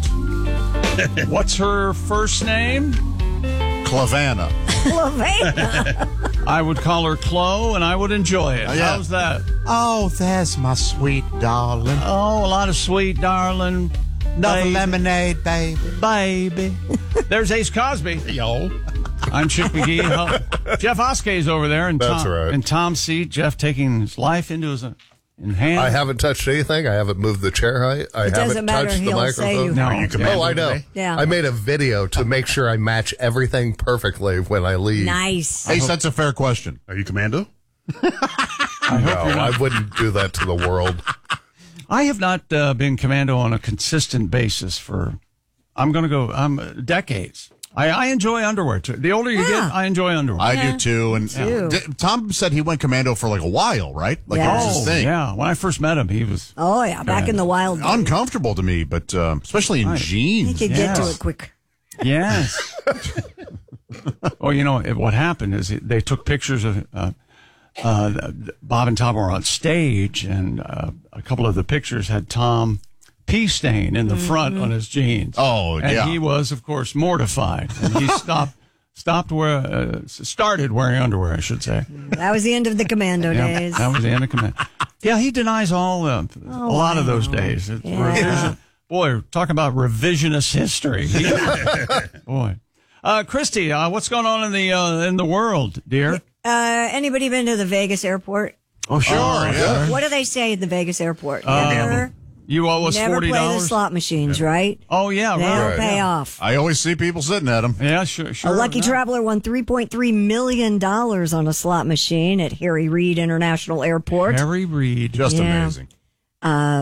Speaker 1: What's her first name?
Speaker 2: Clavanna.
Speaker 3: Clavanna.
Speaker 1: I would call her Chloe, and I would enjoy it.
Speaker 2: Oh, yeah.
Speaker 1: How's that?
Speaker 2: Oh, there's my sweet darling.
Speaker 1: Oh, a lot of sweet darling.
Speaker 2: Another
Speaker 1: baby.
Speaker 2: lemonade, baby.
Speaker 1: Baby. There's Ace Cosby. Yo. I'm Chick McGee. Huh? Jeff Oskay's over there, and
Speaker 21: That's
Speaker 1: Tom,
Speaker 21: right.
Speaker 1: and Tom's seat. Jeff taking his life into his in hand.
Speaker 21: I haven't touched anything. I haven't moved the chair height. I
Speaker 3: It
Speaker 21: haven't
Speaker 3: doesn't matter.
Speaker 21: touched the
Speaker 3: He'll
Speaker 21: microphone.
Speaker 3: say you
Speaker 1: No,
Speaker 3: have.
Speaker 1: you can-
Speaker 21: Oh, I know.
Speaker 3: Yeah.
Speaker 21: I made a video to make sure I match everything perfectly when I leave.
Speaker 3: Nice.
Speaker 2: Ace, that's a fair question.
Speaker 25: Are you commando?
Speaker 1: I hope
Speaker 21: No,
Speaker 1: you're not.
Speaker 21: I wouldn't do that to the world.
Speaker 1: I have not uh, been commando on a consistent basis for, I'm going to go, um, decades. I, I enjoy underwear, too. The older you
Speaker 3: Yeah.
Speaker 1: get, I enjoy underwear.
Speaker 2: I
Speaker 3: Yeah.
Speaker 2: do too. And
Speaker 3: too.
Speaker 2: D- Tom said he went commando for like a while, right? Like
Speaker 3: Yeah.
Speaker 2: it was
Speaker 1: Oh,
Speaker 2: his thing.
Speaker 1: yeah. When I first met him, he was...
Speaker 3: Oh, yeah. Back in the wild. days.
Speaker 2: Uncomfortable to me, but um, especially in
Speaker 1: Right.
Speaker 3: You
Speaker 2: jeans.
Speaker 3: could get to
Speaker 1: Yes.
Speaker 3: it quick.
Speaker 1: Yes. Well, you know, it, what happened is it, they took pictures of uh, uh, Bob and Tom were on stage, and uh, a couple of the pictures had Tom pea stain in the front on his jeans.
Speaker 2: Oh,
Speaker 1: and
Speaker 2: yeah.
Speaker 1: he was, of course, mortified, and he stopped stopped wear uh, started wearing underwear, I should say.
Speaker 3: That was the end of the commando
Speaker 1: Yeah,
Speaker 3: days.
Speaker 1: that was the end of command. Yeah, he denies all uh,
Speaker 3: Oh,
Speaker 1: a lot of
Speaker 3: wow.
Speaker 1: those days. It's
Speaker 3: Yeah.
Speaker 1: revision- boy, talk about revisionist history. He- boy, uh, Christy, uh, what's going on in the uh, in the world, dear?
Speaker 3: Uh, anybody been to the Vegas airport?
Speaker 1: Oh, sure. yeah.
Speaker 3: What do they say at the Vegas airport?
Speaker 1: Uh,
Speaker 3: Never,
Speaker 1: You owe us
Speaker 3: never
Speaker 1: forty
Speaker 3: play the
Speaker 1: dollars.
Speaker 3: slot machines, right?
Speaker 1: Oh yeah,
Speaker 3: They
Speaker 1: right.
Speaker 3: don't
Speaker 1: right.
Speaker 3: pay
Speaker 1: Yeah.
Speaker 3: off.
Speaker 2: I always see people sitting at them.
Speaker 1: Yeah, sure, sure.
Speaker 3: A lucky
Speaker 1: no.
Speaker 3: traveler won three point three million dollars on a slot machine at Harry Reid International Airport.
Speaker 1: Harry Reid,
Speaker 2: Just
Speaker 3: Yeah.
Speaker 2: amazing.
Speaker 3: Uh,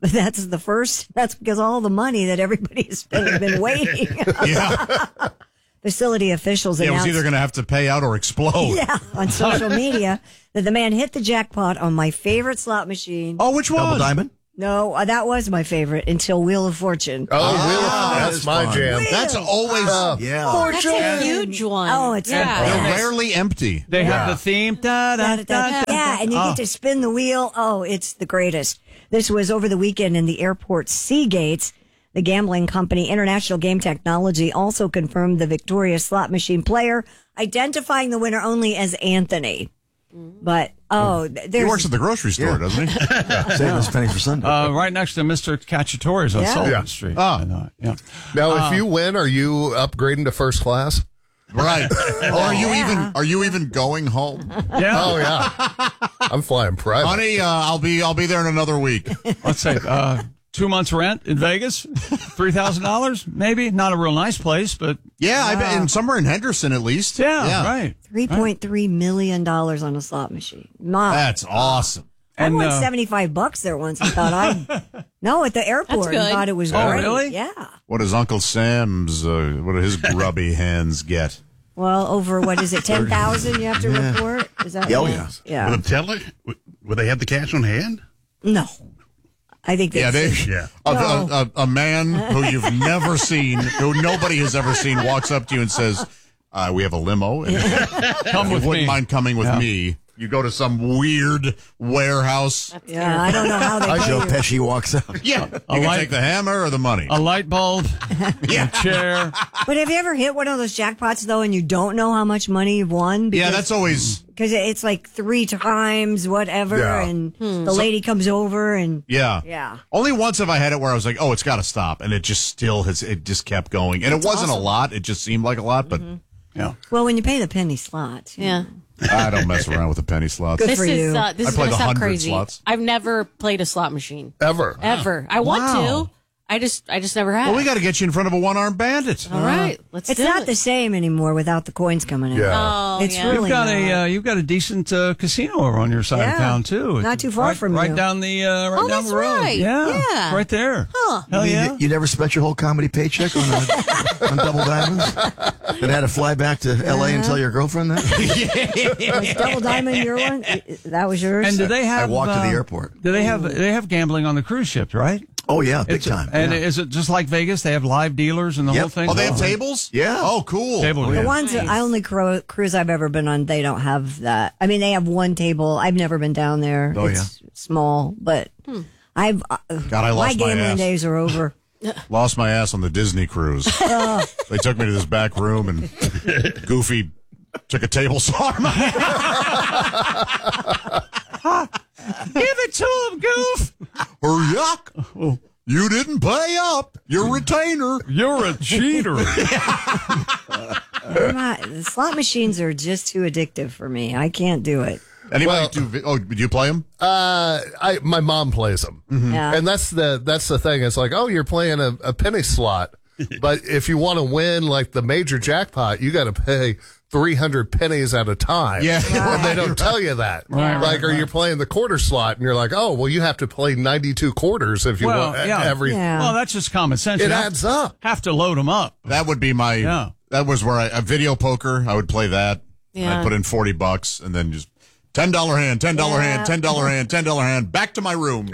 Speaker 3: But that's the first, that's because all the money that everybody has spent has been waiting.
Speaker 2: Yeah.
Speaker 3: Facility officials
Speaker 2: Yeah, it was
Speaker 3: announced.
Speaker 2: either going to have to pay out or explode.
Speaker 3: Yeah, on social media, that the man hit the jackpot on my favorite slot machine.
Speaker 2: Oh, which one?
Speaker 4: Double Diamond?
Speaker 3: No, uh, that was my favorite until Wheel of Fortune.
Speaker 21: Oh,
Speaker 2: Ah,
Speaker 21: Wheel of
Speaker 2: that
Speaker 21: That's
Speaker 2: is
Speaker 21: my
Speaker 2: fun.
Speaker 21: jam.
Speaker 2: That's always
Speaker 21: Uh,
Speaker 4: Yeah.
Speaker 6: That's a huge one.
Speaker 3: Oh, it's
Speaker 6: yeah.
Speaker 3: the
Speaker 2: they're
Speaker 3: best.
Speaker 2: rarely empty.
Speaker 1: They
Speaker 21: Yeah.
Speaker 1: have the theme. Da, da,
Speaker 3: Da, da,
Speaker 1: da,
Speaker 3: da.
Speaker 1: da.
Speaker 3: Yeah, and you
Speaker 1: Oh.
Speaker 3: get to spin the wheel. Oh, it's the greatest. This was over the weekend in the airport Seagates. The gambling company International Game Technology also confirmed the victorious slot machine player, identifying the winner only as Anthony. But, oh,
Speaker 2: He
Speaker 3: there's...
Speaker 2: works at the grocery store,
Speaker 4: Yeah.
Speaker 2: doesn't he?
Speaker 4: Saving us pennies for Sunday.
Speaker 1: Uh, right next to Mister Cacciatore's on
Speaker 3: Yeah.
Speaker 1: Sullivan
Speaker 21: Yeah.
Speaker 1: Street.
Speaker 2: Oh.
Speaker 1: I thought, yeah.
Speaker 21: Now,
Speaker 1: Uh,
Speaker 21: if you win, are you upgrading to first class?
Speaker 2: Right. Or are you
Speaker 3: Yeah.
Speaker 2: even are you even going home?
Speaker 1: Yeah.
Speaker 21: Oh yeah, I'm flying private.
Speaker 2: Honey, uh, I'll be I'll be there in another week.
Speaker 1: Let's say uh, two months rent in Vegas, three thousand dollars, maybe. Not a real nice place, but
Speaker 2: Yeah, I bet in somewhere in Henderson at least.
Speaker 1: yeah, right.
Speaker 3: three point three million dollars on a slot machine. My,
Speaker 2: That's awesome.
Speaker 3: I
Speaker 1: And
Speaker 3: won
Speaker 1: uh,
Speaker 3: seventy-five bucks there once and thought I, no, at the airport, and
Speaker 6: good.
Speaker 3: thought it was
Speaker 1: Oh,
Speaker 3: great.
Speaker 1: really?
Speaker 3: Yeah.
Speaker 2: What does Uncle Sam's uh, what do his grubby hands get?
Speaker 3: Well, over, what is it, ten thousand you have to
Speaker 4: Yeah.
Speaker 3: report? Is that
Speaker 4: Yeah, oh,
Speaker 3: right?
Speaker 4: yeah.
Speaker 3: Yeah.
Speaker 9: With a teller? Would they have the cash on hand?
Speaker 3: No. I think
Speaker 2: Yeah, they,
Speaker 3: that's
Speaker 9: Yeah.
Speaker 2: a,
Speaker 3: No.
Speaker 2: a, a, a man who you've never seen, who nobody has ever seen, walks up to you and says, uh, "We have a limo. And
Speaker 1: Come
Speaker 2: if you
Speaker 1: with
Speaker 2: wouldn't
Speaker 1: me.
Speaker 2: mind coming with
Speaker 1: Yeah.
Speaker 2: me." You go to some weird warehouse.
Speaker 3: Yeah, I don't know how they pay
Speaker 4: Joe
Speaker 3: you.
Speaker 4: Pesci walks out.
Speaker 2: Yeah, you can
Speaker 1: light-
Speaker 2: take the hammer or the money.
Speaker 1: A light bulb,
Speaker 2: Yeah.
Speaker 1: a chair.
Speaker 3: But have you ever hit one of those jackpots, though, and you don't know how much money you've won?
Speaker 2: Yeah, that's always.
Speaker 3: Because it's like three times whatever,
Speaker 2: Yeah.
Speaker 3: and the lady comes over and...
Speaker 2: Yeah.
Speaker 3: Yeah.
Speaker 2: Only once have I had it where I was like, "Oh, it's got to stop," and it just still has. It just kept going, and
Speaker 3: That's
Speaker 2: it wasn't
Speaker 3: awesome.
Speaker 2: a lot. It just seemed like a lot, but
Speaker 1: Yeah.
Speaker 3: Well, when you pay the penny slots.
Speaker 6: Yeah.
Speaker 2: I don't mess around with the penny slots.
Speaker 3: Good
Speaker 6: This
Speaker 3: for
Speaker 6: is
Speaker 3: you.
Speaker 6: uh, this
Speaker 2: I
Speaker 6: is
Speaker 2: play
Speaker 6: gonna
Speaker 2: the
Speaker 6: sound
Speaker 2: hundred
Speaker 6: crazy.
Speaker 2: slots.
Speaker 6: I've never played a slot machine
Speaker 21: Ever.
Speaker 6: ever. I want
Speaker 2: Wow.
Speaker 6: to. I just I just never have.
Speaker 2: Well, we got to get you in front of a one-armed bandit.
Speaker 6: All right, let's
Speaker 3: It's
Speaker 6: do
Speaker 3: not
Speaker 6: it.
Speaker 3: the same anymore without the coins coming in.
Speaker 21: Yeah.
Speaker 6: Oh,
Speaker 3: It's
Speaker 6: yeah.
Speaker 3: really
Speaker 1: You've got
Speaker 3: not.
Speaker 1: a uh, you've got a decent uh, casino over on your side
Speaker 3: Yeah.
Speaker 1: of town too.
Speaker 3: Not too far
Speaker 1: right,
Speaker 3: from
Speaker 1: right
Speaker 3: you.
Speaker 1: down the uh, right
Speaker 6: Oh,
Speaker 1: down
Speaker 6: that's
Speaker 1: the road.
Speaker 6: right.
Speaker 1: Yeah,
Speaker 6: Yeah.
Speaker 1: it's right there.
Speaker 6: Huh.
Speaker 1: Hell
Speaker 4: You,
Speaker 1: yeah!
Speaker 4: you never spent your whole comedy paycheck on, a, on Double Diamonds? Then had to fly back to L A and tell your girlfriend that?
Speaker 3: Was Double Diamond your one? That was yours?
Speaker 1: And do they have?
Speaker 4: I walked to the
Speaker 1: uh,
Speaker 4: airport.
Speaker 1: Do they have? They have gambling on the cruise ships, right?
Speaker 4: Oh, yeah, big
Speaker 1: It's-
Speaker 4: time.
Speaker 1: And
Speaker 4: yeah.
Speaker 1: is it just like Vegas? They have live dealers and the
Speaker 4: Yep.
Speaker 1: whole thing.
Speaker 2: Oh, they have
Speaker 1: Oh.
Speaker 2: tables?
Speaker 4: Yeah.
Speaker 2: Oh, cool.
Speaker 1: Table.
Speaker 3: The
Speaker 1: yeah.
Speaker 3: ones that I only cru- cruise I've ever been on, they don't have that. I mean, they have one table. I've never been down there.
Speaker 4: Oh,
Speaker 3: it's small, but I've uh,
Speaker 2: God, I lost
Speaker 3: my
Speaker 2: my
Speaker 3: gambling
Speaker 2: ass.
Speaker 3: days are over.
Speaker 2: Lost my ass on the Disney cruise.
Speaker 3: Uh,
Speaker 2: They took me to this back room, and Goofy took a table saw. to my-
Speaker 1: Give it to him, Goof.
Speaker 2: Hurry up. You didn't pay up. Your retainer.
Speaker 1: You're a cheater.
Speaker 3: I'm not- the slot machines are just too addictive for me. I can't do it.
Speaker 2: Anybody
Speaker 21: Well-
Speaker 2: do? vi- Oh, do you play them?
Speaker 21: Uh, I my mom plays them,
Speaker 3: Yeah.
Speaker 21: and that's the that's the thing. It's like, oh, you're playing a, a penny slot, but if you want to win like the major jackpot, you got to pay three hundred pennies at a time.
Speaker 2: Yeah.
Speaker 21: and they don't tell you that.
Speaker 1: Right,
Speaker 21: like,
Speaker 1: right,
Speaker 21: or
Speaker 1: right.
Speaker 21: you're playing the quarter slot, and you're like, oh, well, you have to play ninety-two quarters if you
Speaker 1: Well,
Speaker 21: want
Speaker 1: yeah.
Speaker 21: every.
Speaker 3: Yeah.
Speaker 1: Well, that's just common sense.
Speaker 21: It
Speaker 1: You have-
Speaker 21: adds up.
Speaker 1: Have to load them up.
Speaker 2: That would be my.
Speaker 1: Yeah.
Speaker 2: That was where I a video poker. I would play that.
Speaker 6: Yeah.
Speaker 2: I'd put in forty bucks, and then just ten dollar hand, ten dollar
Speaker 3: Yeah.
Speaker 2: hand, ten dollar hand, ten dollar hand. Back to my room.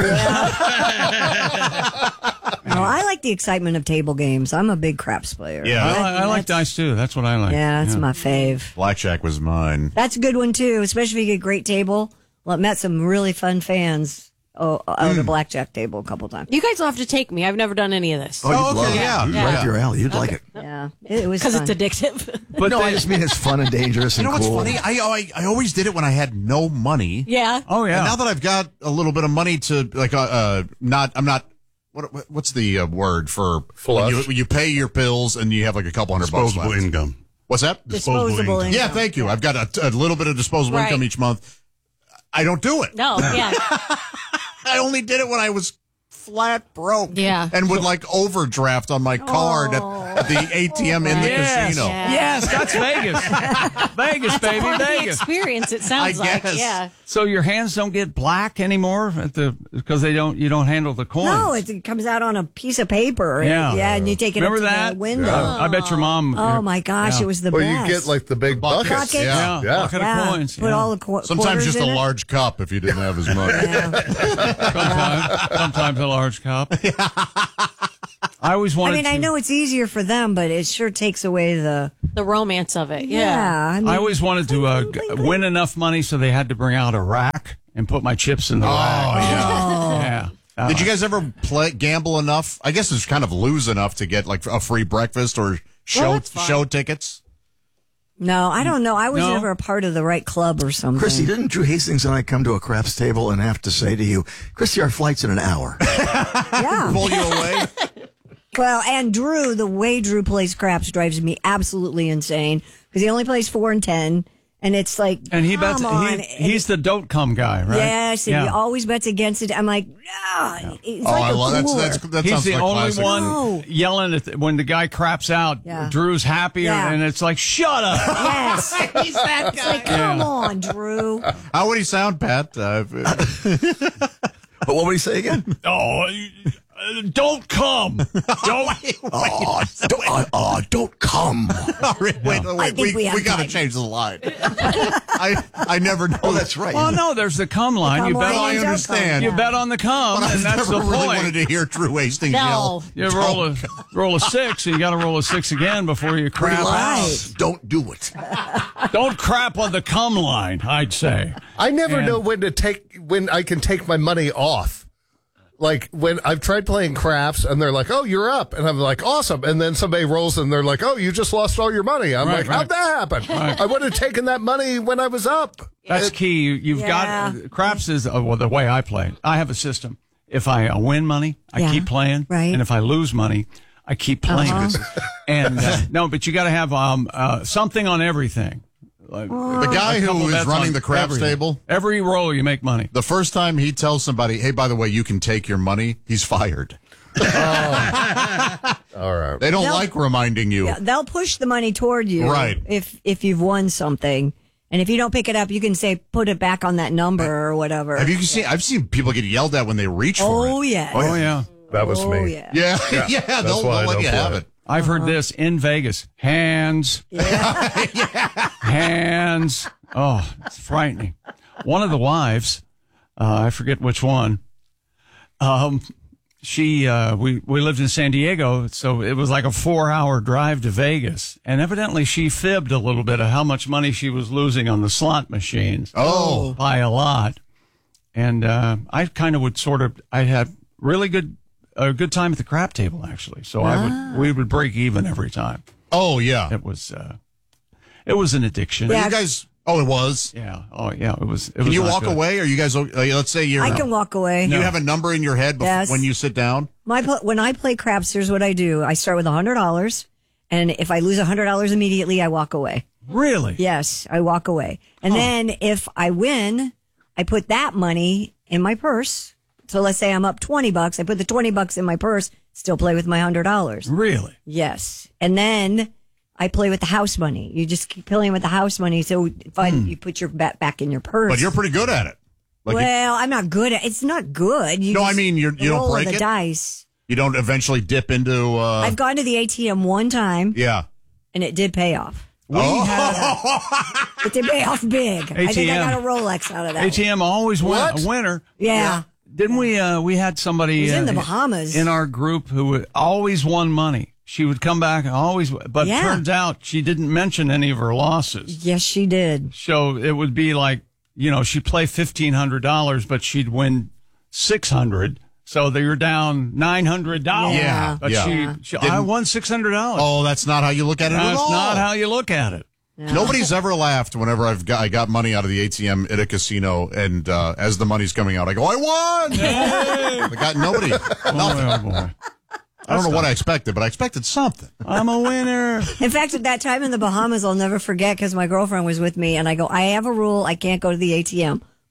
Speaker 3: No, I like the excitement of table games. I'm a big craps player.
Speaker 2: Yeah.
Speaker 1: I, I like
Speaker 3: That's-
Speaker 1: dice too. That's what I like.
Speaker 3: Yeah, that's my fave.
Speaker 2: Blackjack was mine.
Speaker 3: That's a good one too, especially if you get a great table. Well, I met some really fun fans oh, out
Speaker 2: Hmm.
Speaker 3: a blackjack table a couple times.
Speaker 6: You guys will have to take me. I've never done any of this.
Speaker 4: Oh, you'd
Speaker 2: Oh, okay,
Speaker 4: love it.
Speaker 2: yeah.
Speaker 4: You'd
Speaker 2: Yeah.
Speaker 4: right up your alley. You'd like it.
Speaker 3: Yeah, it, it was
Speaker 6: Because
Speaker 3: fun.
Speaker 6: it's addictive.
Speaker 4: But no, I just mean it's fun and dangerous
Speaker 2: You
Speaker 4: and
Speaker 2: know what's
Speaker 4: cool.
Speaker 2: funny? I, I I always did it when I had no money.
Speaker 6: yeah.
Speaker 1: Oh yeah.
Speaker 2: And now that I've got a little bit of money to like, uh, uh not I'm not. What what- what's the uh, word for
Speaker 21: Flush.
Speaker 2: when you, when you pay your bills and you have like a couple hundred bucks
Speaker 9: Disposable
Speaker 2: left?
Speaker 9: income.
Speaker 2: What's that?
Speaker 3: Disposable income.
Speaker 2: Yeah, thank you. I've got a, a little bit of disposable
Speaker 6: Right.
Speaker 2: income each month. I don't do it.
Speaker 6: No. Yeah.
Speaker 2: I only did it when I was flat broke.
Speaker 6: Yeah.
Speaker 2: And would like overdraft on my card at, the A T M in the
Speaker 1: yes.
Speaker 2: casino.
Speaker 6: Yeah.
Speaker 1: Yes, that's Vegas. Vegas,
Speaker 6: That's
Speaker 1: baby,
Speaker 6: a part of the
Speaker 1: Vegas.
Speaker 6: experience. It sounds
Speaker 2: I
Speaker 6: like,
Speaker 2: guess.
Speaker 6: yeah.
Speaker 1: So your hands don't get black anymore at the because they don't you don't handle the coins.
Speaker 3: No, it, it comes out on a piece of paper. and-
Speaker 1: Yeah.
Speaker 3: yeah, and you take it
Speaker 1: Remember
Speaker 3: up to
Speaker 1: that?
Speaker 3: the window.
Speaker 1: I, I bet your mom.
Speaker 3: Oh my gosh,
Speaker 1: Yeah.
Speaker 3: it was the
Speaker 21: Well,
Speaker 3: best.
Speaker 21: you get like the big buckets.
Speaker 3: Buckets?
Speaker 1: Yeah,
Speaker 21: Yeah.
Speaker 1: bucket
Speaker 3: yeah.
Speaker 1: of coins.
Speaker 3: Put
Speaker 1: yeah.
Speaker 3: all the qu-
Speaker 2: Sometimes
Speaker 3: quarters
Speaker 2: just a
Speaker 3: in it.
Speaker 2: large cup if you didn't have as much.
Speaker 1: sometimes, sometimes a large cup. I always
Speaker 3: I
Speaker 1: wanted.
Speaker 3: mean,
Speaker 1: to,
Speaker 3: I know it's easier for them, but it sure takes away the
Speaker 6: The romance of it.
Speaker 3: yeah.
Speaker 6: Yeah.
Speaker 3: I, mean,
Speaker 1: I always wanted to uh, g- win enough money so they had to bring out a rack and put my chips in the
Speaker 2: Oh,
Speaker 1: rack.
Speaker 2: yeah.
Speaker 1: Yeah. Uh,
Speaker 2: Did you guys ever play gamble enough? I guess it's kind of lose enough to get like a free breakfast or show
Speaker 6: that's fine.
Speaker 2: show tickets.
Speaker 3: no, I don't know. I was
Speaker 1: No.
Speaker 3: never a part of the right club or something.
Speaker 4: Christy, didn't Drew Hastings and I come to a craps table and have to say to you, Christy, our flight's in an hour?
Speaker 3: yeah.
Speaker 2: Pull you away.
Speaker 3: Well, and Drew, the way Drew plays craps drives me absolutely insane because he only plays four and ten, and it's like,
Speaker 1: and he
Speaker 3: come
Speaker 1: bets.
Speaker 3: on.
Speaker 1: He, he's the don't come guy, right?
Speaker 3: Yes, and
Speaker 1: Yeah.
Speaker 3: he always bets against it. I'm like, no, it's
Speaker 2: Oh,
Speaker 3: like
Speaker 2: I
Speaker 3: a
Speaker 2: love that's,
Speaker 3: cooler.
Speaker 2: that's that
Speaker 1: He's
Speaker 2: sounds
Speaker 1: the
Speaker 2: like
Speaker 1: only
Speaker 2: classic.
Speaker 1: one
Speaker 3: No.
Speaker 1: yelling at the, when the guy craps out.
Speaker 3: Yeah.
Speaker 1: Drew's happy,
Speaker 3: Yeah.
Speaker 1: and it's like, shut up.
Speaker 3: Yes,
Speaker 1: He's that
Speaker 3: it's like, come
Speaker 1: Yeah.
Speaker 3: on, Drew.
Speaker 2: How would he sound, Pat? Uh,
Speaker 4: But what would he say again?
Speaker 1: Oh, you- uh, don't come. Don't.
Speaker 4: Oh, don't, uh, uh, don't come.
Speaker 2: wait, wait,
Speaker 3: I
Speaker 2: wait,
Speaker 3: think
Speaker 2: we,
Speaker 3: we have
Speaker 2: we got to
Speaker 3: time.
Speaker 2: change the line. I I never know.
Speaker 4: Oh, that's right.
Speaker 1: Well, no, there's the come line.
Speaker 3: come
Speaker 1: you bet
Speaker 3: line
Speaker 2: I
Speaker 1: on
Speaker 3: and don't
Speaker 2: understand.
Speaker 1: you bet on the come,
Speaker 2: But
Speaker 1: and
Speaker 2: I've
Speaker 1: that's
Speaker 2: never
Speaker 1: the
Speaker 2: really
Speaker 1: point.
Speaker 2: wanted to hear Drew Hastings
Speaker 6: No.
Speaker 2: yell.
Speaker 1: You roll a roll a six, and you got to roll a six again before you crap out.
Speaker 4: Don't do it.
Speaker 1: Don't crap on the come line. I'd say.
Speaker 21: I never
Speaker 1: And-
Speaker 21: know when to take when I can take my money off. Like when I've tried playing craps and they're like, "Oh, you're up," and I'm like, "Awesome!" And then somebody rolls and they're like, "Oh, you just lost all your money." I'm
Speaker 1: Right,
Speaker 21: like,
Speaker 1: right.
Speaker 21: "How'd that happen?
Speaker 1: Right.
Speaker 21: I would have taken that money when I was up."
Speaker 1: That's
Speaker 21: It-
Speaker 1: key. You, you've
Speaker 3: Yeah.
Speaker 1: got craps is uh, well the way I play. I have a system. If I uh, win money, I
Speaker 3: Yeah.
Speaker 1: keep playing,
Speaker 3: Right.
Speaker 1: and if I lose money, I keep playing.
Speaker 3: Uh-huh.
Speaker 1: And uh, no, but you got to have um uh, something on everything. Like,
Speaker 2: The guy
Speaker 1: a couple
Speaker 2: who is
Speaker 1: bets
Speaker 2: running
Speaker 1: on
Speaker 2: the craps
Speaker 1: everything.
Speaker 2: table,
Speaker 1: Every roll you make money.
Speaker 2: the first time he tells somebody, "Hey, by the way, you can take your money," he's fired.
Speaker 21: All right.
Speaker 2: They don't
Speaker 3: They'll-
Speaker 2: like reminding you.
Speaker 3: Yeah, they'll push the money toward you,
Speaker 2: Right.
Speaker 3: If if you've won something, and if you don't pick it up, you can say put it back on that number or whatever.
Speaker 2: Have you seen? I've seen people get yelled at when they reach for
Speaker 3: Oh
Speaker 2: it.
Speaker 3: yeah.
Speaker 1: Oh yeah.
Speaker 21: That was
Speaker 3: Oh
Speaker 21: me.
Speaker 3: yeah.
Speaker 2: Yeah,
Speaker 21: Yeah,
Speaker 2: yeah.
Speaker 21: that's
Speaker 2: they'll,
Speaker 21: why I
Speaker 2: they'll let
Speaker 21: don't
Speaker 2: you
Speaker 21: play
Speaker 2: have
Speaker 21: it.
Speaker 2: it.
Speaker 1: I've heard this in Vegas. Hands. Hands. Oh, it's frightening. One of the wives, uh, I forget which one, um, she, uh, we, we lived in San Diego, so it was like a four hour drive to Vegas. And evidently she fibbed a little bit of how much money she was losing on the slot machines.
Speaker 2: Oh.
Speaker 1: By a lot. And, uh, I kind of would sort of, I had really good, a good time at the crap table, actually. So I would, we would break even every time.
Speaker 2: Oh yeah.
Speaker 1: It was, uh, it was an addiction.
Speaker 2: But you guys. Oh, it was.
Speaker 1: Yeah. Oh, yeah. It was. It
Speaker 2: Can
Speaker 1: was
Speaker 2: you
Speaker 1: not
Speaker 2: walk
Speaker 1: good.
Speaker 2: away? Are you guys? Uh, let's say you're.
Speaker 3: I can walk away.
Speaker 2: You have a number in your head bef-
Speaker 3: Yes.
Speaker 2: when you sit down.
Speaker 3: My pl- when I play craps, here's what I do: I start with a hundred dollars, and if I lose a hundred dollars immediately, I walk away.
Speaker 1: Really?
Speaker 3: Yes, I walk away, and then if I win, I put that money in my purse. So let's say I'm up twenty bucks, I put the twenty bucks in my purse. Still play with my hundred dollars.
Speaker 1: Really?
Speaker 3: Yes, and then I play with the house money. You just keep playing with the house money. So if I, you put your bet back in your purse.
Speaker 2: But you're pretty good at it. Like you-
Speaker 3: well, I'm not good at. It's not good. You
Speaker 2: No, I
Speaker 3: just
Speaker 2: mean, you're- you don't
Speaker 3: roll
Speaker 2: break
Speaker 3: the
Speaker 2: it?
Speaker 3: dice.
Speaker 2: You don't eventually dip into. Uh,
Speaker 3: I've gone to the A T M one time,
Speaker 2: yeah.
Speaker 3: and it did pay off.
Speaker 1: We had
Speaker 3: It did pay off big. I think I
Speaker 1: A T M.
Speaker 3: got a Rolex out of that.
Speaker 1: A T M always win,
Speaker 21: What?
Speaker 1: a winner.
Speaker 3: Yeah.
Speaker 1: Didn't we? Uh, we had somebody
Speaker 3: It was in
Speaker 1: uh,
Speaker 3: the Bahamas.
Speaker 1: in our group who would- always won money. She would come back and always, but
Speaker 3: Yeah.
Speaker 1: turns out she didn't mention any of her losses.
Speaker 3: Yes, she did.
Speaker 1: So it would be like, you know, she'd play fifteen hundred dollars, but she'd win six hundred. So that you're down nine hundred dollars.
Speaker 2: Yeah,
Speaker 1: but
Speaker 2: yeah.
Speaker 1: she,
Speaker 2: Yeah.
Speaker 1: she I
Speaker 2: Didn't-
Speaker 1: won six hundred dollars.
Speaker 2: Oh, that's not how you look at it at
Speaker 1: That's
Speaker 2: all.
Speaker 1: not how you look at it.
Speaker 2: Nobody's ever laughed whenever I've got I got money out of the A T M at a casino, and uh, as the money's coming out, I go, "I won!" I got nobody.
Speaker 1: Oh,
Speaker 2: Nothing.
Speaker 1: oh, boy.
Speaker 2: I don't know what I expected, but I expected something.
Speaker 1: I'm a winner.
Speaker 3: In fact, at that time in the Bahamas, I'll never forget because my girlfriend was with me, and I go, I have a rule: I can't go to the A T M.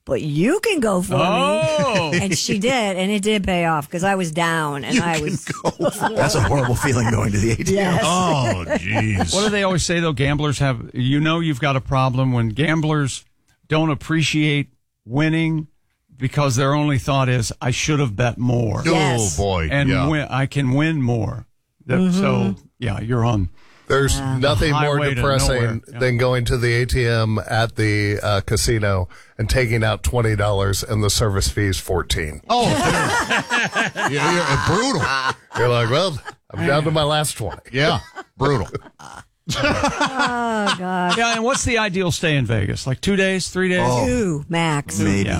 Speaker 3: but you can go for
Speaker 1: Oh.
Speaker 3: me. And she did, and it did pay off because I was down and I was.
Speaker 4: That's a horrible feeling going to the A T M.
Speaker 3: Yes.
Speaker 2: Oh, jeez.
Speaker 1: What do they always say, though? Gamblers have, you know, you've got a problem when gamblers don't appreciate winning because their only thought is, I should have bet more.
Speaker 3: Yes.
Speaker 2: Oh, boy.
Speaker 1: And
Speaker 2: yeah.
Speaker 1: win, I can win more. That,
Speaker 3: Mm-hmm.
Speaker 1: So, yeah, you're on.
Speaker 21: There's nothing more
Speaker 1: Highway to
Speaker 21: depressing
Speaker 1: nowhere. Yeah.
Speaker 21: than going to the A T M at the uh, casino and taking out twenty dollars and the service fees fourteen.
Speaker 2: Oh, dude. yeah, yeah, brutal.
Speaker 21: You're like, well, I'm down to my last twenty.
Speaker 2: Yeah, brutal.
Speaker 3: Oh, God.
Speaker 1: Yeah, and what's the ideal stay in Vegas? Like two days, three days?
Speaker 4: Oh.
Speaker 3: Two, max.
Speaker 4: Maybe.
Speaker 1: Yeah.